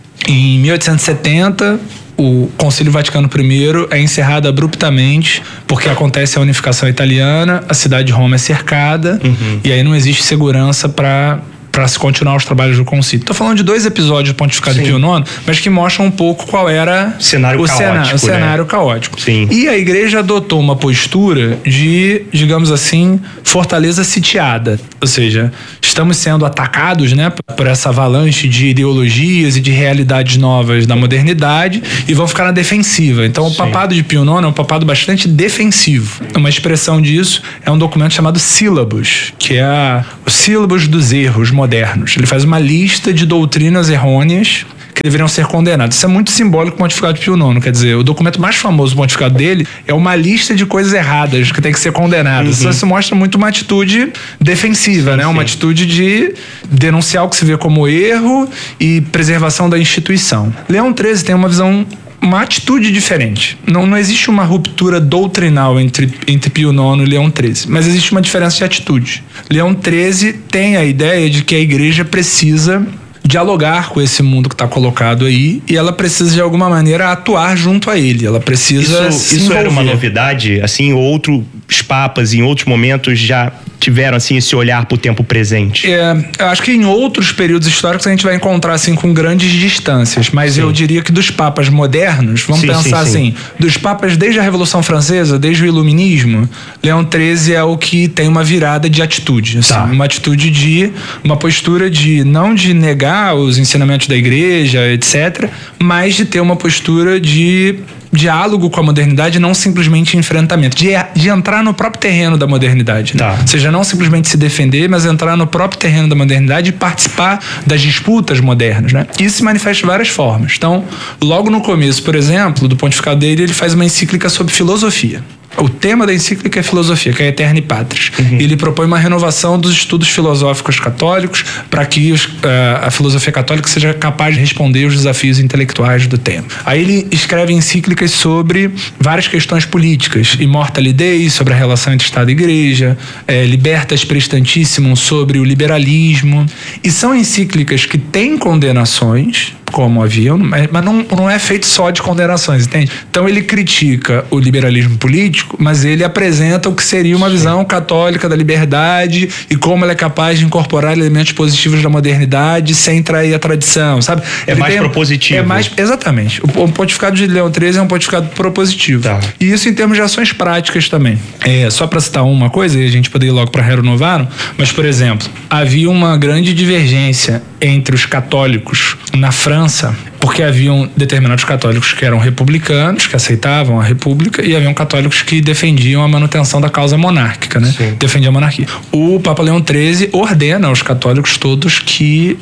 Em 1870... o Concílio Vaticano I é encerrado abruptamente porque acontece a unificação italiana, a cidade de Roma é cercada e aí não existe segurança para se continuar os trabalhos do concílio. Estou falando de 2 episódios do Pontificado de Pio IX, mas que mostram um pouco qual era o cenário caótico. Sim. E a igreja adotou uma postura de, digamos assim, fortaleza sitiada. Ou seja, estamos sendo atacados, né, por essa avalanche de ideologias e de realidades novas da modernidade e vão ficar na defensiva. Então, o papado de Pio IX é um papado bastante defensivo. Uma expressão disso é um documento chamado Sílabus, que é o Sílabus dos erros modernos. Ele faz uma lista de doutrinas errôneas que deveriam ser condenadas. Isso é muito simbólico do Pontificado de Pio IX. Quer dizer, o documento mais famoso do pontificado dele é uma lista de coisas erradas que tem que ser condenadas. Isso mostra muito uma atitude defensiva, né? Uma atitude de denunciar o que se vê como erro e preservação da instituição. Leão XIII tem uma visão, uma atitude diferente. Não existe uma ruptura doutrinal entre Pio IX e Leão XIII, mas existe uma diferença de atitude. Leão XIII tem a ideia de que a igreja precisa dialogar com esse mundo que está colocado aí e ela precisa de alguma maneira atuar junto a ele. Ela precisa Isso era uma novidade? Assim, outros papas em outros momentos já tiveram assim esse olhar para o tempo presente? Eu acho que em outros períodos históricos a gente vai encontrar assim com grandes distâncias, mas eu diria que dos papas modernos, vamos pensar assim, dos papas desde a Revolução Francesa, desde o Iluminismo, Leão XIII é o que tem uma virada de atitude, assim, uma atitude de uma postura de não de negar os ensinamentos da igreja, etc., mas de ter uma postura de diálogo com a modernidade, não simplesmente enfrentamento, de entrar no próprio terreno da modernidade, né? Ou seja, não simplesmente se defender, mas entrar no próprio terreno da modernidade e participar das disputas modernas, né? Isso se manifesta de várias formas. Então, logo no começo, por exemplo, do pontificado dele, ele faz uma encíclica sobre filosofia. O tema da encíclica é filosofia, que é Aeterni Patris. Ele propõe uma renovação dos estudos filosóficos católicos para que a filosofia católica seja capaz de responder os desafios intelectuais do tempo. Aí ele escreve encíclicas sobre várias questões políticas, Immortali Dei, sobre a relação entre Estado e Igreja, Libertas Praestantissimum, sobre o liberalismo. E são encíclicas que têm condenações, como haviam, mas não é feito só de condenações, entende? Então ele critica o liberalismo político, mas ele apresenta o que seria uma visão católica da liberdade e como ela é capaz de incorporar elementos positivos da modernidade sem trair a tradição, sabe? É mais propositivo. Exatamente. O pontificado de Leão XIII é um pontificado propositivo. E isso em termos de ações práticas também. Só para citar uma coisa, e a gente poderia ir logo para Rerum Novarum, mas, por exemplo, havia uma grande divergência entre os católicos na França, porque haviam determinados católicos que eram republicanos, que aceitavam a república, e haviam católicos que defendiam a manutenção da causa monárquica, né? Defendiam a monarquia. O Papa Leão XIII ordena aos católicos todos que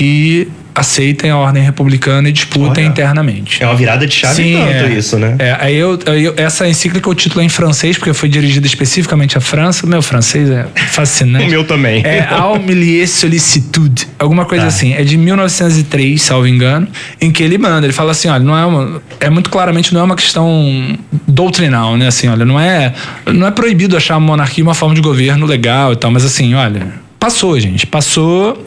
aceitem a ordem republicana e disputem internamente. É uma virada de chave isso, né? Essa encíclica, o título é em francês, porque foi dirigida especificamente à França. Meu francês é fascinante. O meu também. Au milieu sollicitude, alguma coisa assim. É de 1903, salvo engano, em que ele fala assim, olha, muito claramente não é uma questão doutrinal, né? Assim, olha, não é proibido achar a monarquia uma forma de governo legal e tal, mas assim, olha, passou, gente. Passou.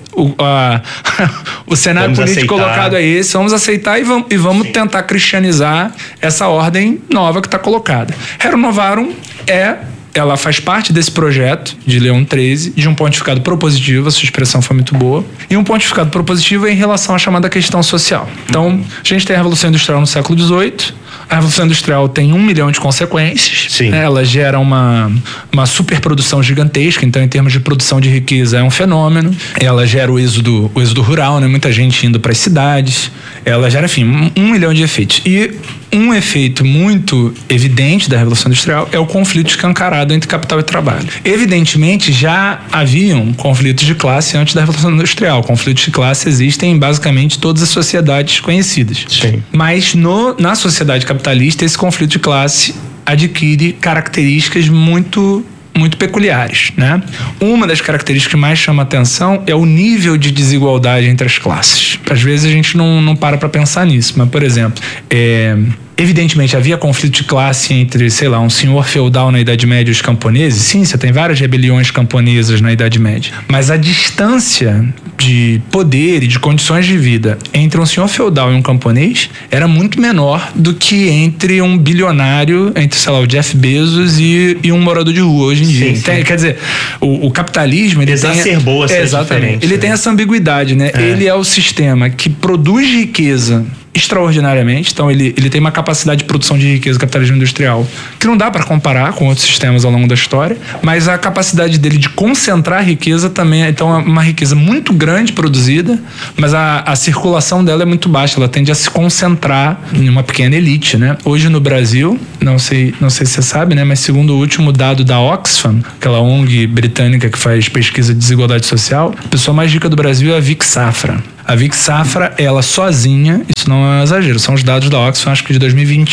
O cenário político colocado é esse. Vamos aceitar e vamos tentar cristianizar essa ordem nova que está colocada. Rerum Novarum ela faz parte desse projeto de Leão XIII, de um pontificado propositivo, a sua expressão foi muito boa, e um pontificado propositivo em relação à chamada questão social. Então, a gente tem a Revolução Industrial no século XVIII, A Revolução Industrial tem 1 milhão de consequências. Sim. Ela gera uma superprodução gigantesca, então em termos de produção de riqueza é um fenômeno. Ela gera o êxodo rural, né? Muita gente indo para as cidades. Ela gera, enfim, 1 milhão de efeitos. E um efeito muito evidente da Revolução Industrial é o conflito escancarado entre capital e trabalho. Evidentemente, já haviam conflitos de classe antes da Revolução Industrial. Conflitos de classe existem em basicamente todas as sociedades conhecidas. Sim. Mas na sociedade capitalista, esse conflito de classe adquire características muito peculiares, né? Uma das características que mais chama atenção é o nível de desigualdade entre as classes. Às vezes a gente não para pensar nisso, mas, por exemplo, evidentemente havia conflito de classe entre, sei lá, um senhor feudal na Idade Média e os camponeses. Sim, você tem várias rebeliões camponesas na Idade Média. Mas a distância de poder e de condições de vida entre um senhor feudal e um camponês era muito menor do que entre um bilionário, entre, sei lá, o Jeff Bezos e um morador de rua hoje em dia. Sim. Quer dizer, o capitalismo... Ele exacerbou essa exatamente. Ele tem essa ambiguidade, né? Ele é o sistema que produz riqueza extraordinariamente, então ele tem uma capacidade de produção de riqueza, capitalismo industrial, que não dá para comparar com outros sistemas ao longo da história, mas a capacidade dele de concentrar riqueza também, então é uma riqueza muito grande produzida, mas a circulação dela é muito baixa, ela tende a se concentrar em uma pequena elite, né? Hoje no Brasil, não sei se você sabe, né, mas segundo o último dado da Oxfam, aquela ONG britânica que faz pesquisa de desigualdade social, a pessoa mais rica do Brasil é a Vic Safra. A Vic Safra, ela sozinha, isso não é um exagero, são os dados da Oxfam, acho que de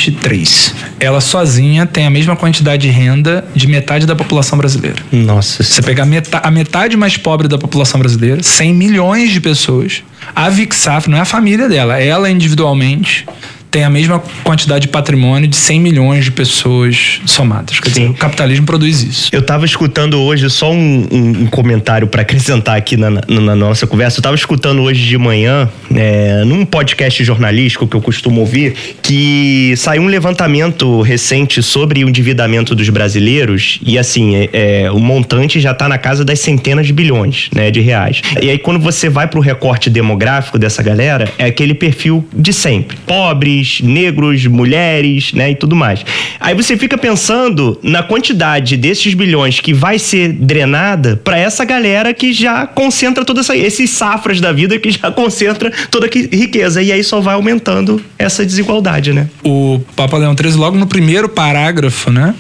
2023. Ela sozinha tem a mesma quantidade de renda de metade da população brasileira. Nossa. Você pegar a metade mais pobre da população brasileira, 100 milhões de pessoas, a Vic Safra, não é a família dela, ela individualmente tem a mesma quantidade de patrimônio de 100 milhões de pessoas somadas. Quer dizer, o capitalismo produz isso. Eu estava escutando hoje, só um comentário para acrescentar aqui na nossa conversa. Eu estava escutando hoje de manhã, num podcast jornalístico que eu costumo ouvir, que saiu um levantamento recente sobre o endividamento dos brasileiros e, assim, o montante já está na casa das centenas de bilhões, né, de reais. E aí, quando você vai para o recorte demográfico dessa galera, é aquele perfil de sempre. Pobres, negros, mulheres, né, e tudo mais. Aí você fica pensando na quantidade desses bilhões que vai ser drenada para essa galera que já concentra toda esses safras da vida, que já concentra toda a riqueza, e aí só vai aumentando essa desigualdade, né? O Papa Leão XIII, logo no primeiro parágrafo, né,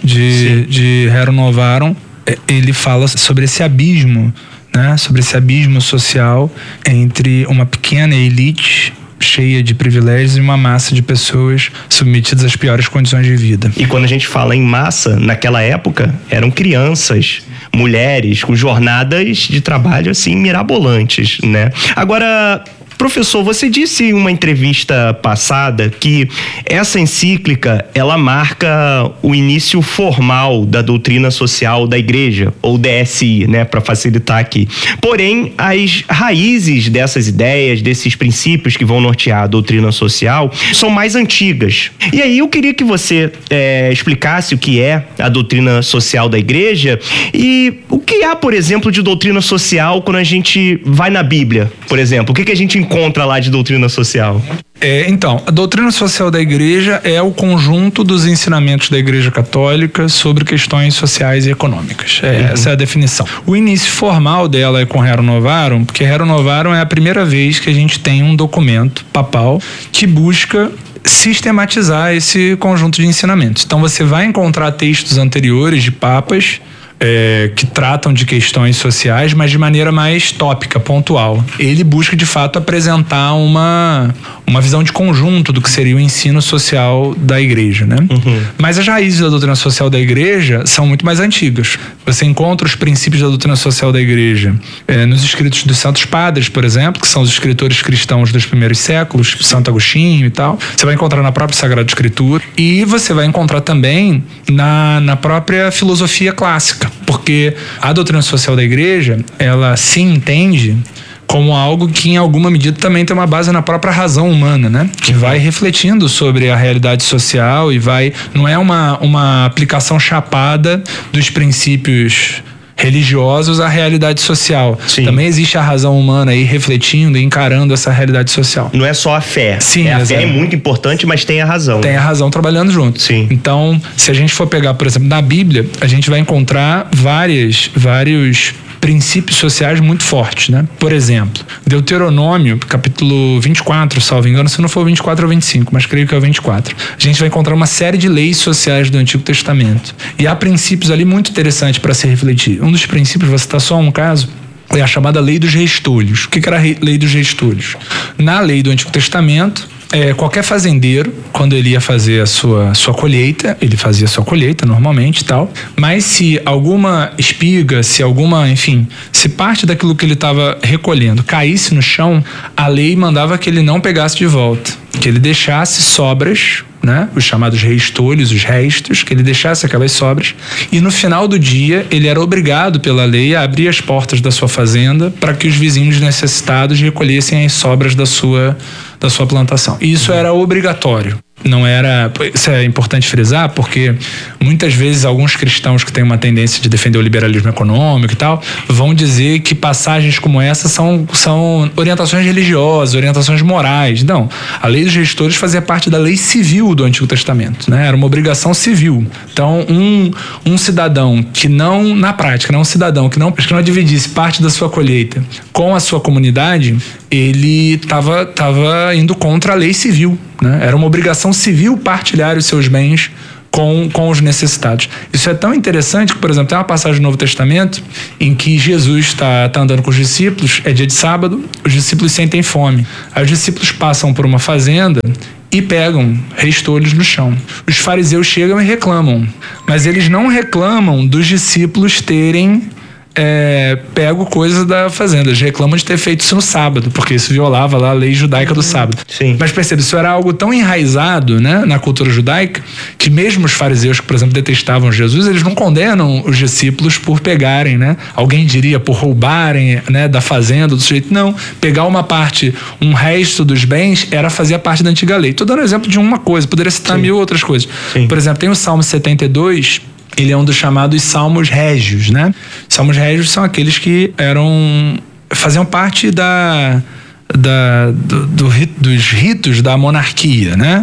de Rerum Novarum, ele fala sobre esse abismo, né, sobre esse abismo social entre uma pequena elite cheia de privilégios e uma massa de pessoas submetidas às piores condições de vida. E quando a gente fala em massa, naquela época, eram crianças, mulheres, com jornadas de trabalho, assim, mirabolantes, né? Agora, professor, você disse em uma entrevista passada que essa encíclica, ela marca o início formal da doutrina social da igreja, ou DSI, né, para facilitar aqui. Porém, as raízes dessas ideias, desses princípios que vão nortear a doutrina social, são mais antigas. E aí eu queria que você explicasse o que é a doutrina social da igreja e o que há, por exemplo, de doutrina social quando a gente vai na Bíblia, por exemplo. O que a gente encontra lá de doutrina social? Então, a doutrina social da igreja é o conjunto dos ensinamentos da Igreja Católica sobre questões sociais e econômicas. Essa é a definição. O início formal dela é com Rerum Novarum, porque Rerum Novarum é a primeira vez que a gente tem um documento papal que busca sistematizar esse conjunto de ensinamentos. Então você vai encontrar textos anteriores de papas que tratam de questões sociais, mas de maneira mais tópica, pontual. Ele busca, de fato, apresentar uma visão de conjunto do que seria o ensino social da igreja, né? Uhum. Mas as raízes da doutrina social da igreja são muito mais antigas. Você encontra os princípios da doutrina social da igreja nos escritos dos Santos Padres, por exemplo, que são os escritores cristãos dos primeiros séculos, Santo Agostinho e tal. Você vai encontrar na própria Sagrada Escritura e você vai encontrar também na própria filosofia clássica. Porque a doutrina social da igreja, ela se entende como algo que em alguma medida também tem uma base na própria razão humana, né? Que vai refletindo sobre a realidade social e não é uma aplicação chapada dos princípios religiosos à realidade social. Sim. Também existe a razão humana aí refletindo e encarando essa realidade social. Não é só a fé. Sim, a fé é muito importante, mas tem a razão. Tem a razão trabalhando junto. Sim. Então, se a gente for pegar, por exemplo, na Bíblia, a gente vai encontrar vários princípios sociais muito fortes, né? Por exemplo, Deuteronômio, capítulo 24, salvo engano, se não for 24 ou 25, mas creio que é o 24. A gente vai encontrar uma série de leis sociais do Antigo Testamento. E há princípios ali muito interessantes para se refletir. Um dos princípios, vou citar só um caso, é a chamada lei dos restolhos. O que era a lei dos restolhos? Na lei do Antigo Testamento, qualquer fazendeiro, quando ele ia fazer a sua colheita, ele fazia a sua colheita normalmente e tal, mas se alguma espiga, se parte daquilo que ele estava recolhendo caísse no chão, a lei mandava que ele não pegasse de volta, que ele deixasse sobras, né? Os chamados restolhos, os restos, que ele deixasse aquelas sobras, e no final do dia ele era obrigado pela lei a abrir as portas da sua fazenda para que os vizinhos necessitados recolhessem as sobras da sua plantação. E isso era obrigatório. Não era... Isso é importante frisar, porque muitas vezes alguns cristãos que têm uma tendência de defender o liberalismo econômico e tal, vão dizer que passagens como essa são orientações religiosas, orientações morais. Não. A lei dos gestores fazia parte da lei civil do Antigo Testamento, né? Era uma obrigação civil. Então, um cidadão que não, na prática, um cidadão que não dividisse parte da sua colheita com a sua comunidade, ele estava indo contra a lei civil, né? Era uma obrigação civil partilhar os seus bens com os necessitados. Isso é tão interessante que, por exemplo, tem uma passagem do Novo Testamento em que Jesus está andando com os discípulos, é dia de sábado, os discípulos sentem fome. Aí os discípulos passam por uma fazenda e pegam restolhos no chão. Os fariseus chegam e reclamam, mas eles não reclamam dos discípulos terem pego coisa da fazenda. Eles reclamam de ter feito isso no sábado, porque isso violava lá a lei judaica do sábado. Sim. Mas percebe, isso era algo tão enraizado, né, na cultura judaica, que mesmo os fariseus que, por exemplo, detestavam Jesus, eles não condenam os discípulos por pegarem, né? Alguém diria por roubarem, né, da fazenda do sujeito. Não. Pegar uma parte, um resto dos bens, fazia parte da antiga lei. Estou dando exemplo de uma coisa, poderia citar mil outras coisas. Sim. Por exemplo, tem o Salmo 72, ele é um dos chamados salmos régios, né? Salmos régios são aqueles que faziam parte dos ritos da monarquia, né?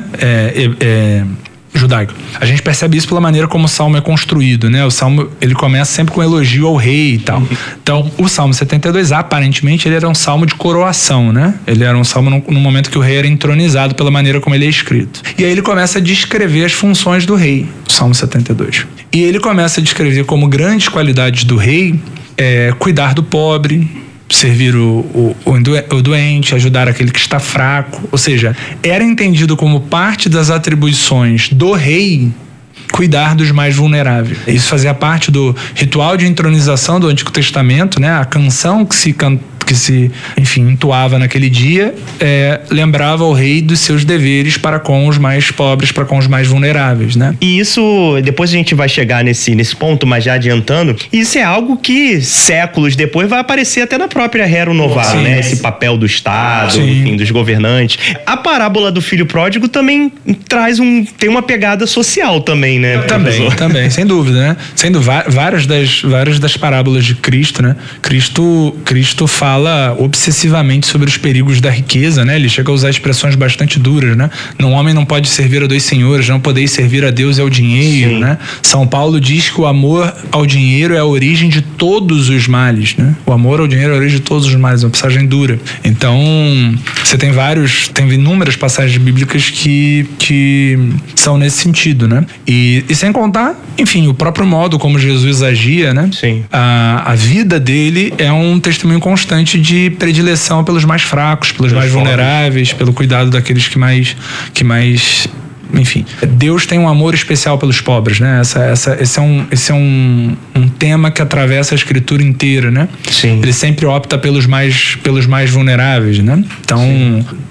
Judaico. A gente percebe isso pela maneira como o salmo é construído, né? O salmo, ele começa sempre com elogio ao rei e tal. Então, o Salmo 72, aparentemente, ele era um salmo de coroação, né? Ele era um salmo no momento que o rei era entronizado pela maneira como ele é escrito. E aí ele começa a descrever as funções do rei, o Salmo 72. E ele começa a descrever como grandes qualidades do rei, cuidar do pobre, servir o doente, ajudar aquele que está fraco. Ou seja, era entendido como parte das atribuições do rei cuidar dos mais vulneráveis. Isso fazia parte do ritual de entronização do Antigo Testamento, né? A canção que se entoava naquele dia, lembrava o rei dos seus deveres para com os mais pobres, para com os mais vulneráveis, né? E isso, depois a gente vai chegar nesse ponto, mas já adiantando, isso é algo que séculos depois vai aparecer até na própria Rerum Novarum, né? Esse papel do Estado, enfim, dos governantes. A parábola do filho pródigo também tem uma pegada social também, né? Também, sem dúvida, né? Sendo várias das parábolas de Cristo, né? Cristo fala obsessivamente sobre os perigos da riqueza, né? Ele chega a usar expressões bastante duras, né? Um homem não pode servir a dois senhores, não podeis servir a Deus e ao dinheiro, né? São Paulo diz que o amor ao dinheiro é a origem de todos os males, né? O amor ao dinheiro é a origem de todos os males, é uma passagem dura. Então, você tem inúmeras passagens bíblicas que são nesse sentido, né? E sem contar, enfim, o próprio modo como Jesus agia, né? Sim. A vida dele é um testemunho constante de predileção pelos mais fracos, pelos mais vulneráveis, pelo cuidado daqueles que mais enfim, Deus tem um amor especial pelos pobres, né? Esse é um tema que atravessa a Escritura inteira, né? Sim. Ele sempre opta pelos mais vulneráveis, né? Então,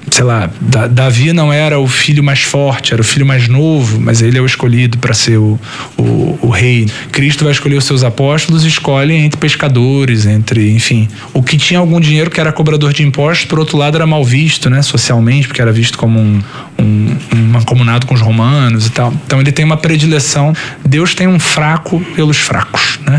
sei lá, Davi não era o filho mais forte, era o filho mais novo, mas ele é o escolhido para ser o rei. Cristo vai escolher os seus apóstolos e escolhe entre pescadores, enfim. O que tinha algum dinheiro, que era cobrador de impostos, por outro lado era mal visto, né, socialmente, porque era visto como um mancomunado com os romanos e tal. Então ele tem uma predileção. Deus tem um fraco pelos fracos, né?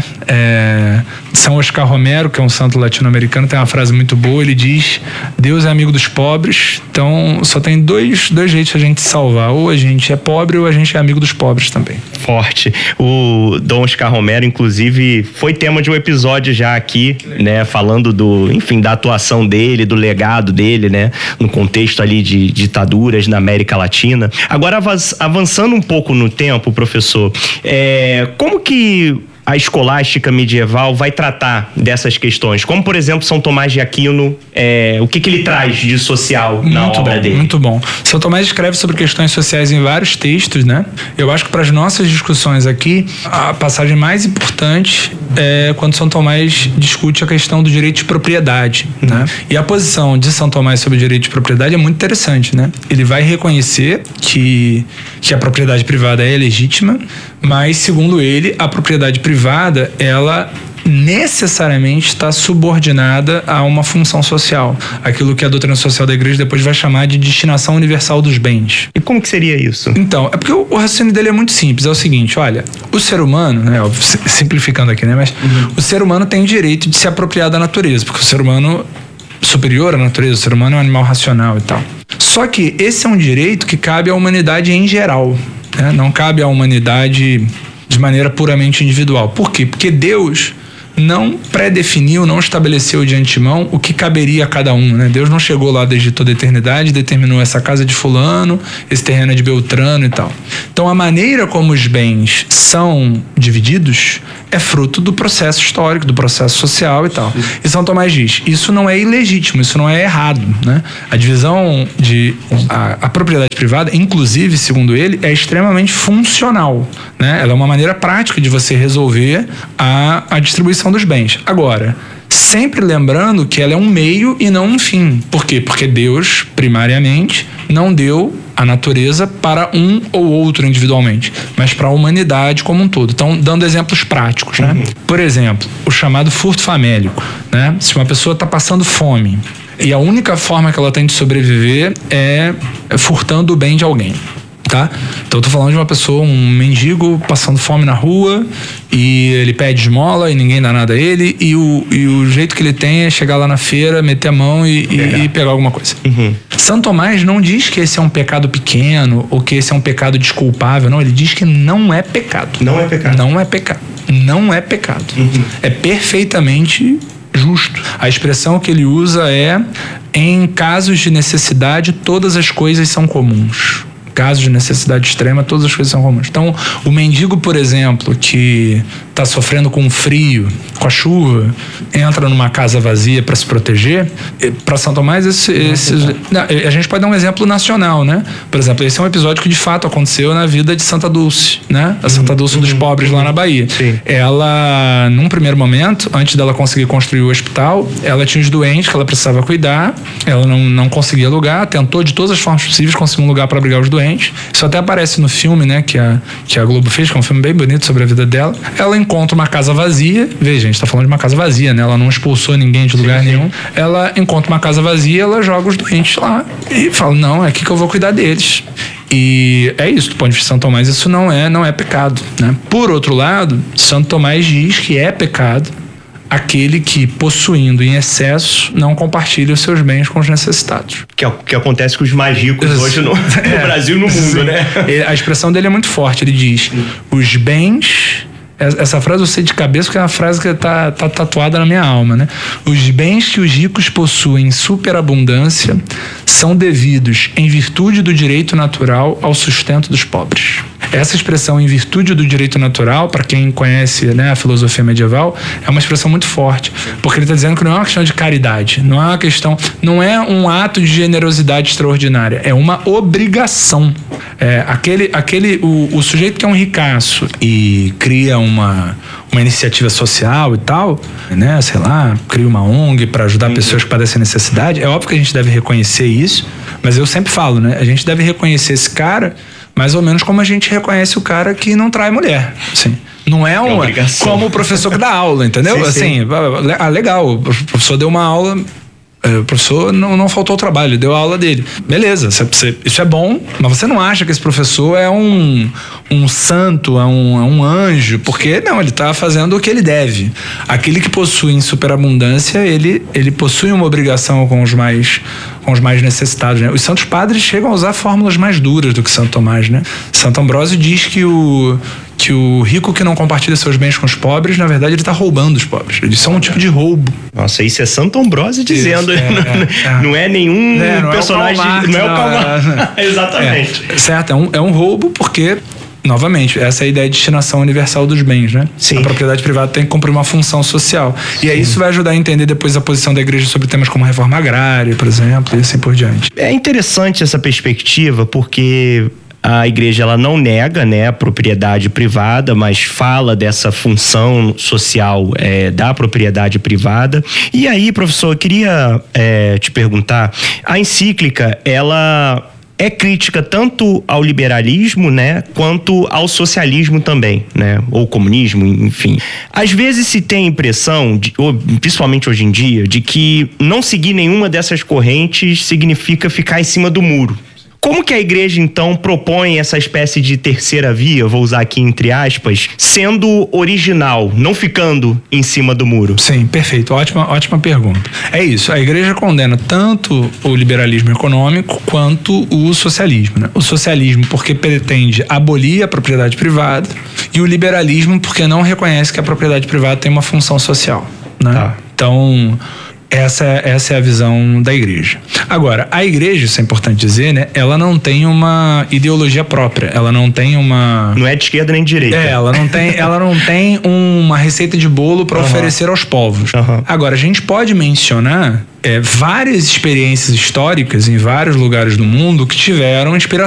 São Oscar Romero, que é um santo latino-americano, tem uma frase muito boa. Ele diz: Deus é amigo dos pobres. Então só tem dois jeitos de a gente se salvar: ou a gente é pobre ou a gente é amigo dos pobres também. Forte. O Dom Oscar Romero, inclusive, foi tema de um episódio já aqui, né, falando da atuação dele, do legado dele, né, no contexto ali de ditaduras na América Latina. Agora, avançando um pouco no tempo, professor, como que a escolástica medieval vai tratar dessas questões? Como, por exemplo, São Tomás de Aquino, o que ele traz de social na obra dele? Muito bom. São Tomás escreve sobre questões sociais em vários textos, né? Eu acho que para as nossas discussões aqui, a passagem mais importante é quando São Tomás discute a questão do direito de propriedade, né? E a posição de São Tomás sobre o direito de propriedade é muito interessante, né? Ele vai reconhecer que a propriedade privada é legítima, mas, segundo ele, a propriedade privada, ela necessariamente está subordinada a uma função social, aquilo que a doutrina social da igreja depois vai chamar de destinação universal dos bens. E como que seria isso? Então, é porque o raciocínio dele é muito simples, é o seguinte: olha, o ser humano, né, simplificando aqui, né, mas o ser humano tem o direito de se apropriar da natureza, porque o ser humano superior à natureza, o ser humano é um animal racional e tal. Só que esse é um direito que cabe à humanidade em geral, né? Não cabe à humanidade de maneira puramente individual. Por quê? Porque Deus não pré-definiu, não estabeleceu de antemão o que caberia a cada um, né? Deus não chegou lá desde toda a eternidade, determinou essa casa de fulano, esse terreno é de Beltrano e tal. Então a maneira como os bens são divididos é fruto do processo histórico, do processo social e tal. E São Tomás diz: isso não é ilegítimo, isso não é errado, né? A divisão a propriedade privada, inclusive, segundo ele, é extremamente funcional, né? Ela é uma maneira prática de você resolver a distribuição dos bens. Agora, sempre lembrando que ela é um meio e não um fim. Por quê? Porque Deus, primariamente, não deu a natureza para um ou outro individualmente, mas para a humanidade como um todo. Então, dando exemplos práticos, né? Por exemplo, o chamado furto famélico, né? Se uma pessoa está passando fome e a única forma que ela tem de sobreviver é furtando o bem de alguém, tá? Então eu tô falando de uma pessoa, um mendigo passando fome na rua e ele pede esmola e ninguém dá nada a ele e o jeito que ele tem é chegar lá na feira, meter a mão e pegar alguma coisa. São Tomás não diz que esse é um pecado pequeno ou que esse é um pecado desculpável, não, ele diz que não é pecado. Não é pecado. Não é pecado. Não é pecado. É perfeitamente justo. A expressão que ele usa é: em casos de necessidade, todas as coisas são comuns. Casos de necessidade extrema, todas as coisas são comuns. Então, o mendigo, por exemplo, que está sofrendo com o frio, com a chuva, entra numa casa vazia para se proteger. Para São Tomás, a gente pode dar um exemplo nacional, né? Por exemplo, esse é um episódio que de fato aconteceu na vida de Santa Dulce, né? A Santa Dulce dos pobres lá na Bahia. Sim. Ela, num primeiro momento, antes dela conseguir construir o hospital, ela tinha os doentes que ela precisava cuidar, ela não conseguia lugar, tentou de todas as formas possíveis conseguir um lugar para abrigar os doentes. Isso até aparece no filme, né, que a Globo fez, que é um filme bem bonito sobre a vida dela. Ela encontra uma casa vazia. Veja, a gente tá falando de uma casa vazia, né? Ela não expulsou ninguém de lugar nenhum. Ela encontra uma casa vazia, ela joga os doentes lá e fala: não, é aqui que eu vou cuidar deles. E é isso, do ponto de vista de São Tomás, isso não é pecado, né? Por outro lado, Santo Tomás diz que é pecado aquele que, possuindo em excesso, não compartilha os seus bens com os necessitados. Que é o que acontece com os mais ricos hoje no Brasil e no mundo, né? A expressão dele é muito forte. Ele diz: os bens... Essa frase eu sei de cabeça porque é uma frase que tá tatuada na minha alma, né? Os bens que os ricos possuem em superabundância são devidos, em virtude do direito natural, ao sustento dos pobres. Essa expressão, em virtude do direito natural, para quem conhece, né, a filosofia medieval, é uma expressão muito forte, porque ele está dizendo que não é uma questão de caridade, não é um ato de generosidade extraordinária, é uma obrigação. O sujeito que é um ricaço e cria uma iniciativa social e tal, né, sei lá, cria uma ONG para ajudar pessoas que padecem necessidade, é óbvio que a gente deve reconhecer isso, Mas eu sempre falo, né? A gente deve reconhecer esse cara mais ou menos como a gente reconhece o cara que não trai mulher, assim. Não é como o professor que dá aula, entendeu? Sim, legal, o professor deu uma aula, o professor não faltou ao trabalho, ele deu a aula dele. Beleza, isso é bom, mas você não acha que esse professor é um santo, é um anjo, porque não, ele está fazendo o que ele deve. Aquele que possui em superabundância, ele possui uma obrigação com os mais necessitados, né? Os santos padres chegam a usar fórmulas mais duras do que Santo Tomás, né? Santo Ambrósio diz que o rico que não compartilha seus bens com os pobres, na verdade, ele está roubando os pobres. Eles são um tipo de roubo. Nossa, isso é Santo Ambrósio dizendo. Não é nenhum personagem. Não é o Calma. Exatamente. Certo, é um roubo porque, novamente, essa é a ideia de destinação universal dos bens, né? Sim. A propriedade privada tem que cumprir uma função social. E aí isso vai ajudar a entender depois a posição da igreja sobre temas como reforma agrária, por exemplo, e assim por diante. É interessante essa perspectiva, porque a igreja, ela não nega, né, a propriedade privada, mas fala dessa função social da propriedade privada. E aí, professor, eu queria te perguntar, a encíclica, ela é crítica tanto ao liberalismo, né, quanto ao socialismo também, né, ou comunismo, enfim. Às vezes se tem a impressão, principalmente hoje em dia, de que não seguir nenhuma dessas correntes significa ficar em cima do muro. Como que a igreja, então, propõe essa espécie de terceira via, vou usar aqui entre aspas, sendo original, não ficando em cima do muro? Sim, perfeito. Ótima pergunta. É isso, a igreja condena tanto o liberalismo econômico quanto o socialismo, né? O socialismo porque pretende abolir a propriedade privada e o liberalismo porque não reconhece que a propriedade privada tem uma função social, né? Tá. Então, essa é a visão da igreja. Agora, a igreja, isso é importante dizer, né? Ela não tem uma ideologia própria. Ela não tem uma... Não é de esquerda nem de direita. Ela não tem uma receita de bolo para oferecer aos povos. Agora, a gente pode mencionar várias experiências históricas em vários lugares do mundo que tiveram inspiração